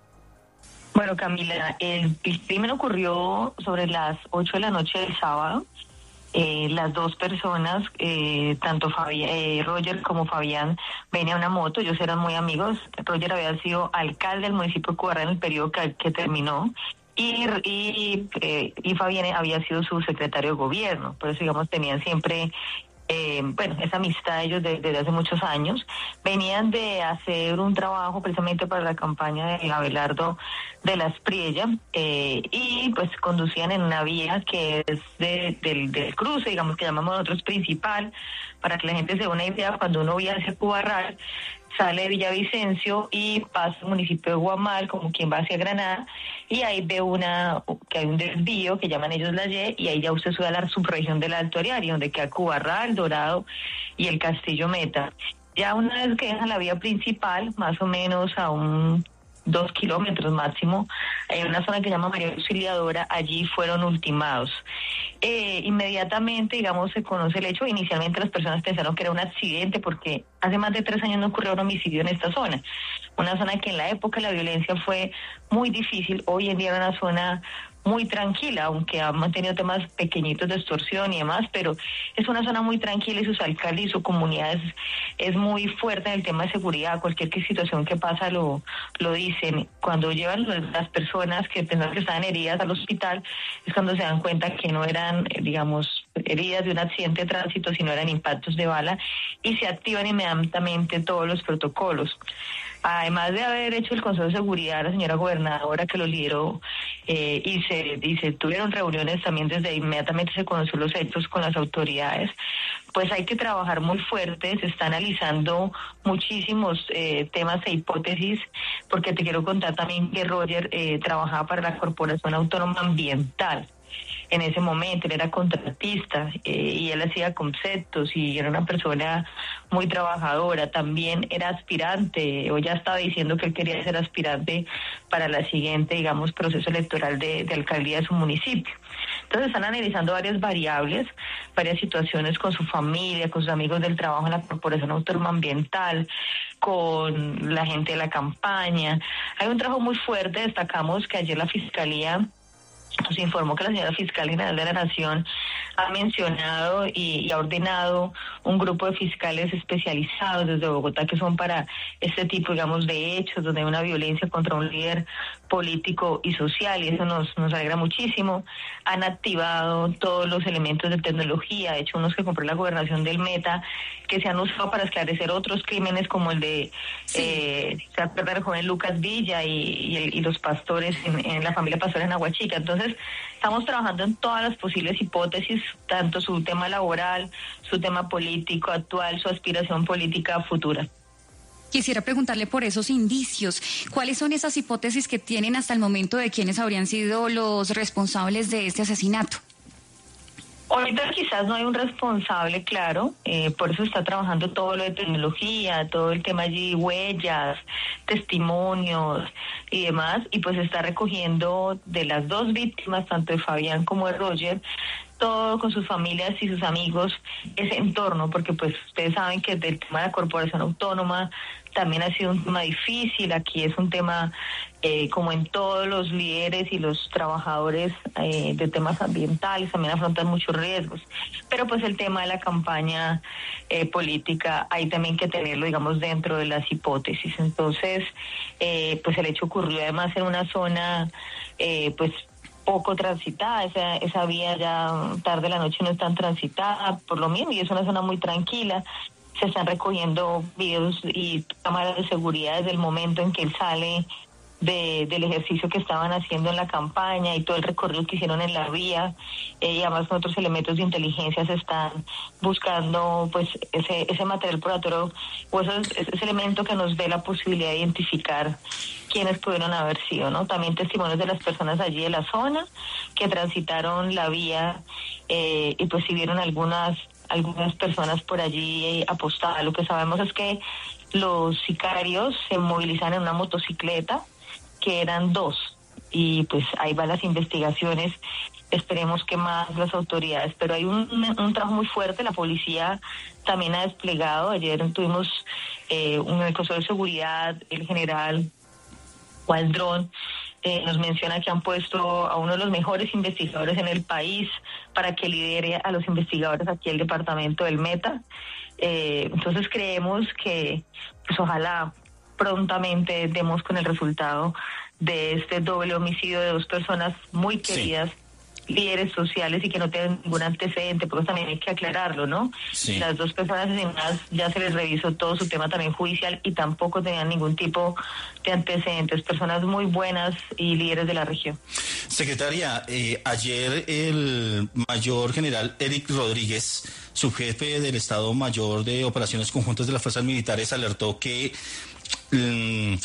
Bueno, Camila, el, el crimen ocurrió sobre las ocho de la noche del sábado. Eh, las dos personas, eh, tanto Fabi, eh, Roger como Fabián, venían en una moto, ellos eran muy amigos. Roger había sido alcalde del municipio de Cubarra en el periodo que, que terminó y, y, eh, y Fabián había sido su secretario de gobierno, por eso digamos tenían siempre... Eh, bueno, esa amistad ellos desde de hace muchos años. Venían de hacer un trabajo precisamente para la campaña de Abelardo de la Espriella eh, y pues conducían en una vía que es de, del, del cruce, digamos que llamamos nosotros principal, para que la gente se dé una idea. Cuando uno vía hacia Cubarral, sale de Villavicencio y pasa al municipio de Guamal como quien va hacia Granada y ahí ve una que hay un desvío que llaman ellos la Y y ahí ya usted sube a la subregión del Alto Ariari donde queda Cubarral, Dorado y el Castillo Meta. Ya una vez que dejan la vía principal, más o menos a un dos kilómetros máximo, hay una zona que se llama María Auxiliadora, allí fueron ultimados. Eh, inmediatamente, digamos, se conoce el hecho. Inicialmente las personas pensaron que era un accidente porque hace más de tres años no ocurrió un homicidio en esta zona. Una zona que en la época la violencia fue muy difícil, hoy en día es una zona muy tranquila, aunque ha mantenido temas pequeñitos de extorsión y demás, pero es una zona muy tranquila y sus alcaldes y su comunidad es, es muy fuerte en el tema de seguridad. Cualquier situación que pasa lo, lo dicen. Cuando llevan las personas que pensaban que estaban heridas al hospital, es cuando se dan cuenta que no eran, digamos, heridas de un accidente de tránsito, sino eran impactos de bala y se activan inmediatamente todos los protocolos. Además de haber hecho el Consejo de Seguridad, la señora gobernadora que lo lideró eh, y, se, y se tuvieron reuniones también desde inmediatamente se conoció los hechos con las autoridades, pues hay que trabajar muy fuerte, se está analizando muchísimos eh, temas e hipótesis, porque te quiero contar también que Roger eh, trabajaba para la Corporación Autónoma Ambiental. En ese momento él era contratista eh, y él hacía conceptos y era una persona muy trabajadora. También era aspirante, o ya estaba diciendo que él quería ser aspirante para la siguiente, digamos, proceso electoral de, de alcaldía de su municipio. Entonces están analizando varias variables, varias situaciones con su familia, con sus amigos del trabajo en la Corporación Autónoma Ambiental, con la gente de la campaña. Hay un trabajo muy fuerte. Destacamos que ayer la Fiscalía nos informó que la señora Fiscal General de la Nación ha mencionado y, y ha ordenado un grupo de fiscales especializados desde Bogotá que son para este tipo, digamos, de hechos donde hay una violencia contra un líder político y social, y eso nos, nos alegra muchísimo. Han activado todos los elementos de tecnología, de hecho unos que compró la gobernación del Meta, que se han usado para esclarecer otros crímenes como el de sí. eh, se acuerda el joven Lucas Villa y, y, el, y los pastores en, en la familia Pastora en Aguachica. Entonces estamos trabajando en todas las posibles hipótesis, tanto su tema laboral, su tema político actual, su aspiración política futura. Quisiera preguntarle por esos indicios. ¿Cuáles son esas hipótesis que tienen hasta el momento de quiénes habrían sido los responsables de este asesinato? Ahorita quizás no hay un responsable claro, eh, por eso está trabajando todo lo de tecnología, todo el tema allí, huellas, testimonios y demás, y pues está recogiendo de las dos víctimas, tanto de Fabián como de Roger, todo con sus familias y sus amigos, ese entorno, porque pues ustedes saben que del tema de la Corporación Autónoma también ha sido un tema difícil. Aquí es un tema, eh, como en todos los líderes y los trabajadores eh, de temas ambientales, también afrontan muchos riesgos. Pero pues el tema de la campaña eh, política hay también que tenerlo, digamos, dentro de las hipótesis. Entonces, eh, pues el hecho ocurrió además en una zona, eh, pues, poco transitada, esa, esa vía ya tarde de la noche no es tan transitada por lo mismo, y es una zona muy tranquila. Se están recogiendo videos y cámaras de seguridad desde el momento en que él sale de, del ejercicio que estaban haciendo en la campaña y todo el recorrido que hicieron en la vía, eh, y además con otros elementos de inteligencia se están buscando pues ese, ese material probatorio o esos, ese elemento que nos dé la posibilidad de identificar quiénes pudieron haber sido, ¿no? También testimonios de las personas allí de la zona que transitaron la vía eh, y pues si vieron algunas algunas personas por allí eh, apostadas. Lo que sabemos es que los sicarios se movilizan en una motocicleta, que eran dos, y pues ahí van las investigaciones. Esperemos que más las autoridades, pero hay un, un trabajo muy fuerte. La policía también ha desplegado. Ayer tuvimos eh, un el Consejo de Seguridad, el general Waldron eh, nos menciona que han puesto a uno de los mejores investigadores en el país para que lidere a los investigadores aquí el departamento del Meta. Eh, entonces creemos que pues ojalá prontamente demos con el resultado de este doble homicidio de dos personas muy queridas, sí, líderes sociales y que no tienen ningún antecedente, porque también hay que aclararlo, ¿no? Sí. Las dos personas asesinadas ya se les revisó todo su tema también judicial y tampoco tenían ningún tipo de antecedentes, personas muy buenas y líderes de la región. Secretaria, eh, ayer el mayor general Eric Rodríguez, subjefe del Estado Mayor de Operaciones Conjuntas de las Fuerzas Militares, alertó que mmm,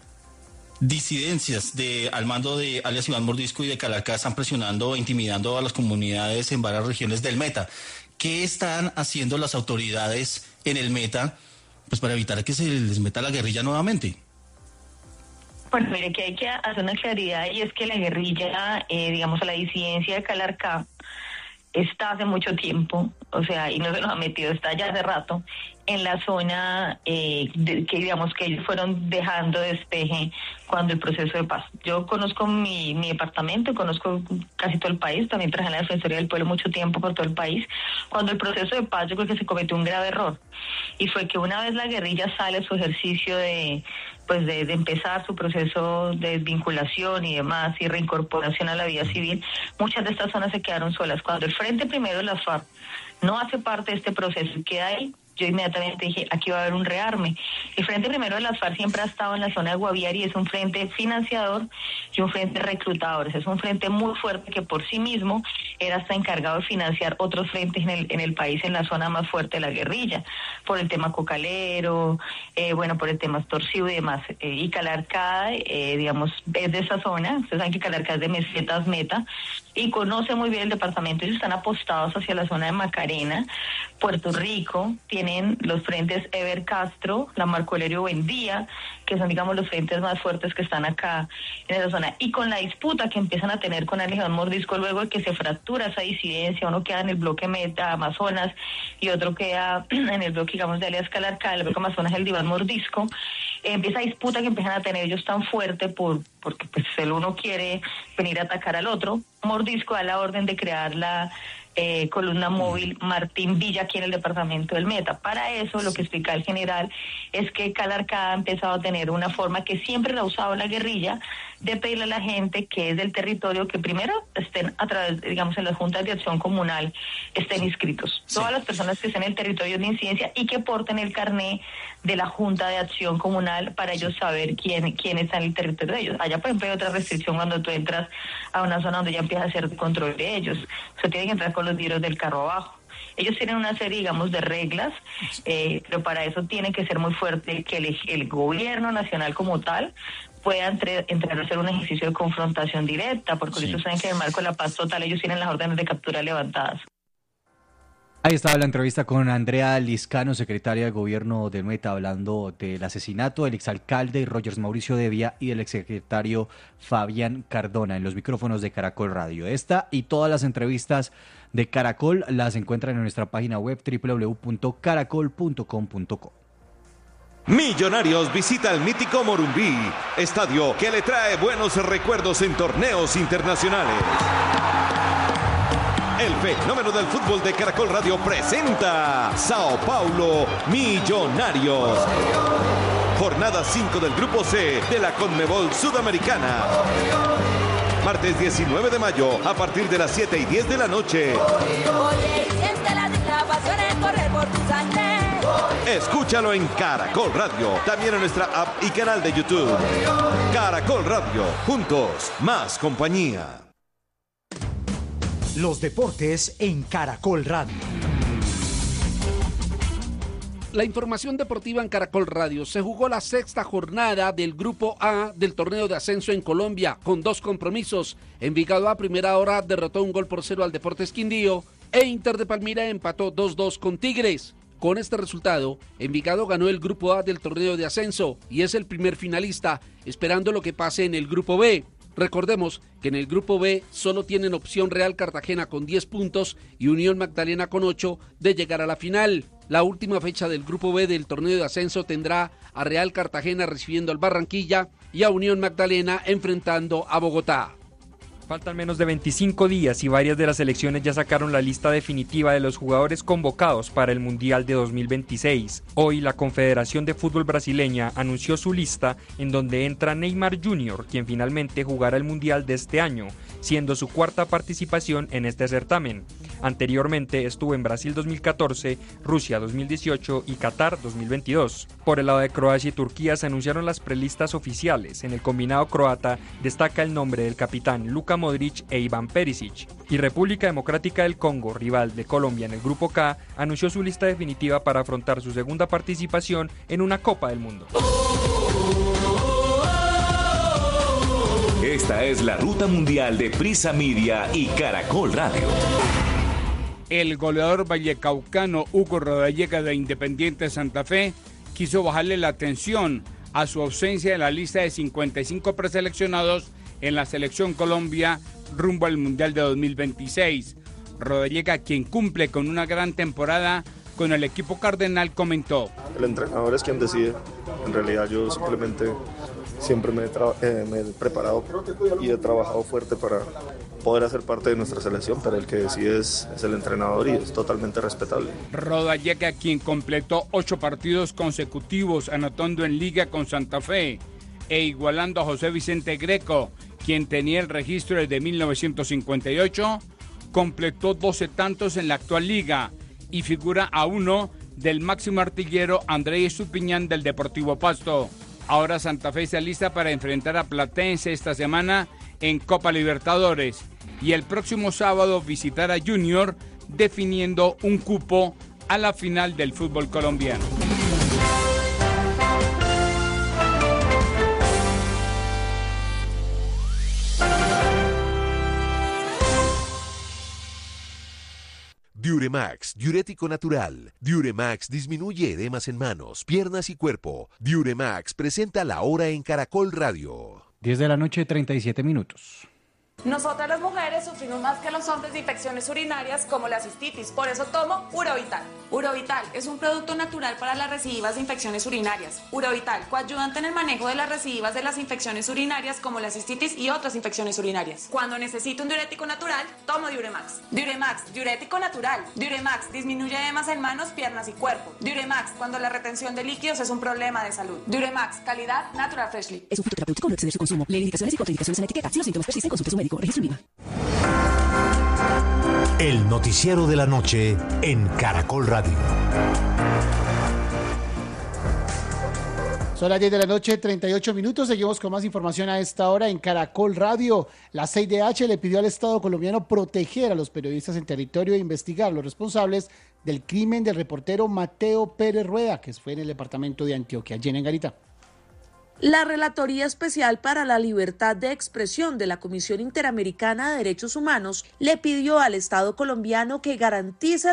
disidencias de al mando de alias Iván Mordisco y de Calarcá están presionando e intimidando a las comunidades en varias regiones del Meta. ¿Qué están haciendo las autoridades en el Meta pues para evitar que se les meta la guerrilla nuevamente? Bueno, mire que hay que hacer una claridad, y es que la guerrilla, eh, digamos, la disidencia de Calarcá está hace mucho tiempo, o sea, y no se nos ha metido, está ya hace rato, en la zona eh, de, que digamos que ellos fueron dejando despeje cuando el proceso de paz. Yo conozco mi, mi departamento, conozco casi todo el país, también trabajé en la Defensoría del Pueblo mucho tiempo por todo el país. Cuando el proceso de paz yo creo que se cometió un grave error, y fue que una vez la guerrilla sale a su ejercicio de pues de, de empezar su proceso de desvinculación y demás y reincorporación a la vida civil, muchas de estas zonas se quedaron solas. Cuando el Frente Primero de las FARC no hace parte de este proceso y queda ahí, yo inmediatamente dije, aquí va a haber un rearme. El Frente Primero de las FARC siempre ha estado en la zona de Guaviare y es un frente financiador y un frente reclutador. Es un frente muy fuerte que por sí mismo era hasta encargado de financiar otros frentes en el, en el país, en la zona más fuerte de la guerrilla, por el tema cocalero, eh, bueno, por el tema extorsivo y demás. Eh, y Calarcá, eh, digamos, es de esa zona. Ustedes saben que Calarcá es de Mesetas Meta y conoce muy bien el departamento. Ellos están apostados hacia la zona de Macarena, Puerto Rico, tienen los frentes Ever Castro, la Marco Aurelio Buendía, que son, digamos, los frentes más fuertes que están acá en esa zona. Y con la disputa que empiezan a tener con el Legión Mordisco, luego de que se fractura esa disidencia, uno queda en el bloque Meta, Amazonas, y otro queda en el bloque, digamos, de Alias Calarcá, el bloque Amazonas, el Diván Mordisco, eh, empieza disputa que empiezan a tener ellos tan fuerte por porque pues el uno quiere venir a atacar al otro. Mordisco da la orden de crear la Eh, columna móvil Martín Villa aquí en el departamento del Meta. Para eso, lo que explica el general es que Calarcá ha empezado a tener una forma que siempre la ha usado la guerrilla de pedirle a la gente que es del territorio que primero estén a través, digamos, en las juntas de acción comunal estén inscritos. Sí. Todas las personas que estén en el territorio de incidencia y que porten el carné de la junta de acción comunal para ellos saber quién, quién está en el territorio de ellos. Allá, por ejemplo, hay otra restricción cuando tú entras a una zona donde ya empieza a hacer control de ellos. O sea, tienen que entrar con los tiros del carro abajo. Ellos tienen una serie, digamos, de reglas, eh, pero para eso tiene que ser muy fuerte que el, el gobierno nacional como tal pueda entre, entrar a hacer un ejercicio de confrontación directa, porque sí. Ellos saben que en el marco de la paz total ellos tienen las órdenes de captura levantadas. Ahí estaba la entrevista con Andrea Liscano, secretaria de Gobierno del Meta, hablando del asesinato del exalcalde Rogers Mauricio Devia y del exsecretario Fabián Cardona en los micrófonos de Caracol Radio. Esta y todas las entrevistas de Caracol las encuentran en nuestra página web doble u doble u doble u punto caracol punto com punto co. Millonarios visita el mítico Morumbí, estadio que le trae buenos recuerdos en torneos internacionales. El fenómeno del fútbol de Caracol Radio presenta Sao Paulo Millonarios. Jornada cinco del Grupo C de la Conmebol Sudamericana. Martes diecinueve de mayo a partir de las siete y diez de la noche. Escúchalo en Caracol Radio, también en nuestra app y canal de YouTube. Caracol Radio, juntos, más compañía. Los deportes en Caracol Radio. La información deportiva en Caracol Radio. Se jugó la sexta jornada del Grupo A del torneo de ascenso en Colombia, con dos compromisos. Envigado a primera hora derrotó un gol por cero al Deportes Quindío e Inter de Palmira empató dos dos con Tigres. Con este resultado, Envigado ganó el Grupo A del torneo de ascenso y es el primer finalista, esperando lo que pase en el Grupo B. Recordemos que en el Grupo B solo tienen opción Real Cartagena con diez puntos y Unión Magdalena con ocho de llegar a la final. La última fecha del Grupo B del torneo de ascenso tendrá a Real Cartagena recibiendo al Barranquilla y a Unión Magdalena enfrentando a Bogotá. Faltan menos de veinticinco días y varias de las selecciones ya sacaron la lista definitiva de los jugadores convocados para el Mundial de dos mil veintiséis. Hoy la Confederación de Fútbol Brasileña anunció su lista en donde entra Neymar junior, quien finalmente jugará el Mundial de este año, siendo su cuarta participación en este certamen. Anteriormente estuvo en Brasil dos mil catorce, Rusia dos mil dieciocho y Qatar dos mil veintidós. Por el lado de Croacia y Turquía se anunciaron las prelistas oficiales. En el combinado croata destaca el nombre del capitán Luka Modric e Iván Perisic. Y República Democrática del Congo, rival de Colombia en el Grupo K, anunció su lista definitiva para afrontar su segunda participación en una Copa del Mundo. Esta es la ruta mundial de Prisa Media y Caracol Radio. El goleador vallecaucano Hugo Rodallega de Independiente Santa Fe quiso bajarle la atención a su ausencia en la lista de cincuenta y cinco preseleccionados en la Selección Colombia rumbo al Mundial de dos mil veintiséis. Rodallega, quien cumple con una gran temporada con el equipo cardenal, comentó: el entrenador es quien decide. En realidad yo simplemente siempre me he, eh, me he preparado y he trabajado fuerte para poder hacer parte de nuestra selección, pero el que decide es, es el entrenador y es totalmente respetable. Rodallega, quien completó ocho partidos consecutivos anotando en Liga con Santa Fe e igualando a José Vicente Greco, quien tenía el registro desde mil novecientos cincuenta y ocho, completó doce tantos en la actual liga y figura a uno del máximo artillero Andrés Estupiñán del Deportivo Pasto. Ahora Santa Fe se alista para enfrentar a Platense esta semana en Copa Libertadores y el próximo sábado visitar a Junior definiendo un cupo a la final del fútbol colombiano. Diuremax, diurético natural. Diuremax disminuye edemas en manos, piernas y cuerpo. Diuremax presenta la hora en Caracol Radio. diez de la noche, treinta y siete minutos. Nosotras las mujeres sufrimos más que los hombres de infecciones urinarias como la cistitis, por eso tomo Urovital. Urovital es un producto natural para las recidivas de infecciones urinarias. Urovital, coayudante en el manejo de las recidivas de las infecciones urinarias como la cistitis y otras infecciones urinarias. Cuando necesito un diurético natural, tomo Diuremax. Diuremax, diurético natural. Diuremax disminuye edemas en manos, piernas y cuerpo. Diuremax, cuando la retención de líquidos es un problema de salud. Diuremax, calidad Natural Freshly. Es un fruto terapéutico, no exceder su consumo. Lee indicaciones y contraindicaciones en etiqueta. Si los síntomas persisten, consulte a su médico. Registro IVA. El noticiero de la noche en Caracol Radio. Son las diez de la noche, treinta y ocho minutos. Seguimos con más información a esta hora en Caracol Radio. La C I D H le pidió al Estado colombiano proteger a los periodistas en territorio e investigar los responsables del crimen del reportero Mateo Pérez Rueda, que fue en el departamento de Antioquia. Jenny Garita. La Relatoría Especial para la Libertad de Expresión de la Comisión Interamericana de Derechos Humanos le pidió al Estado colombiano que garantice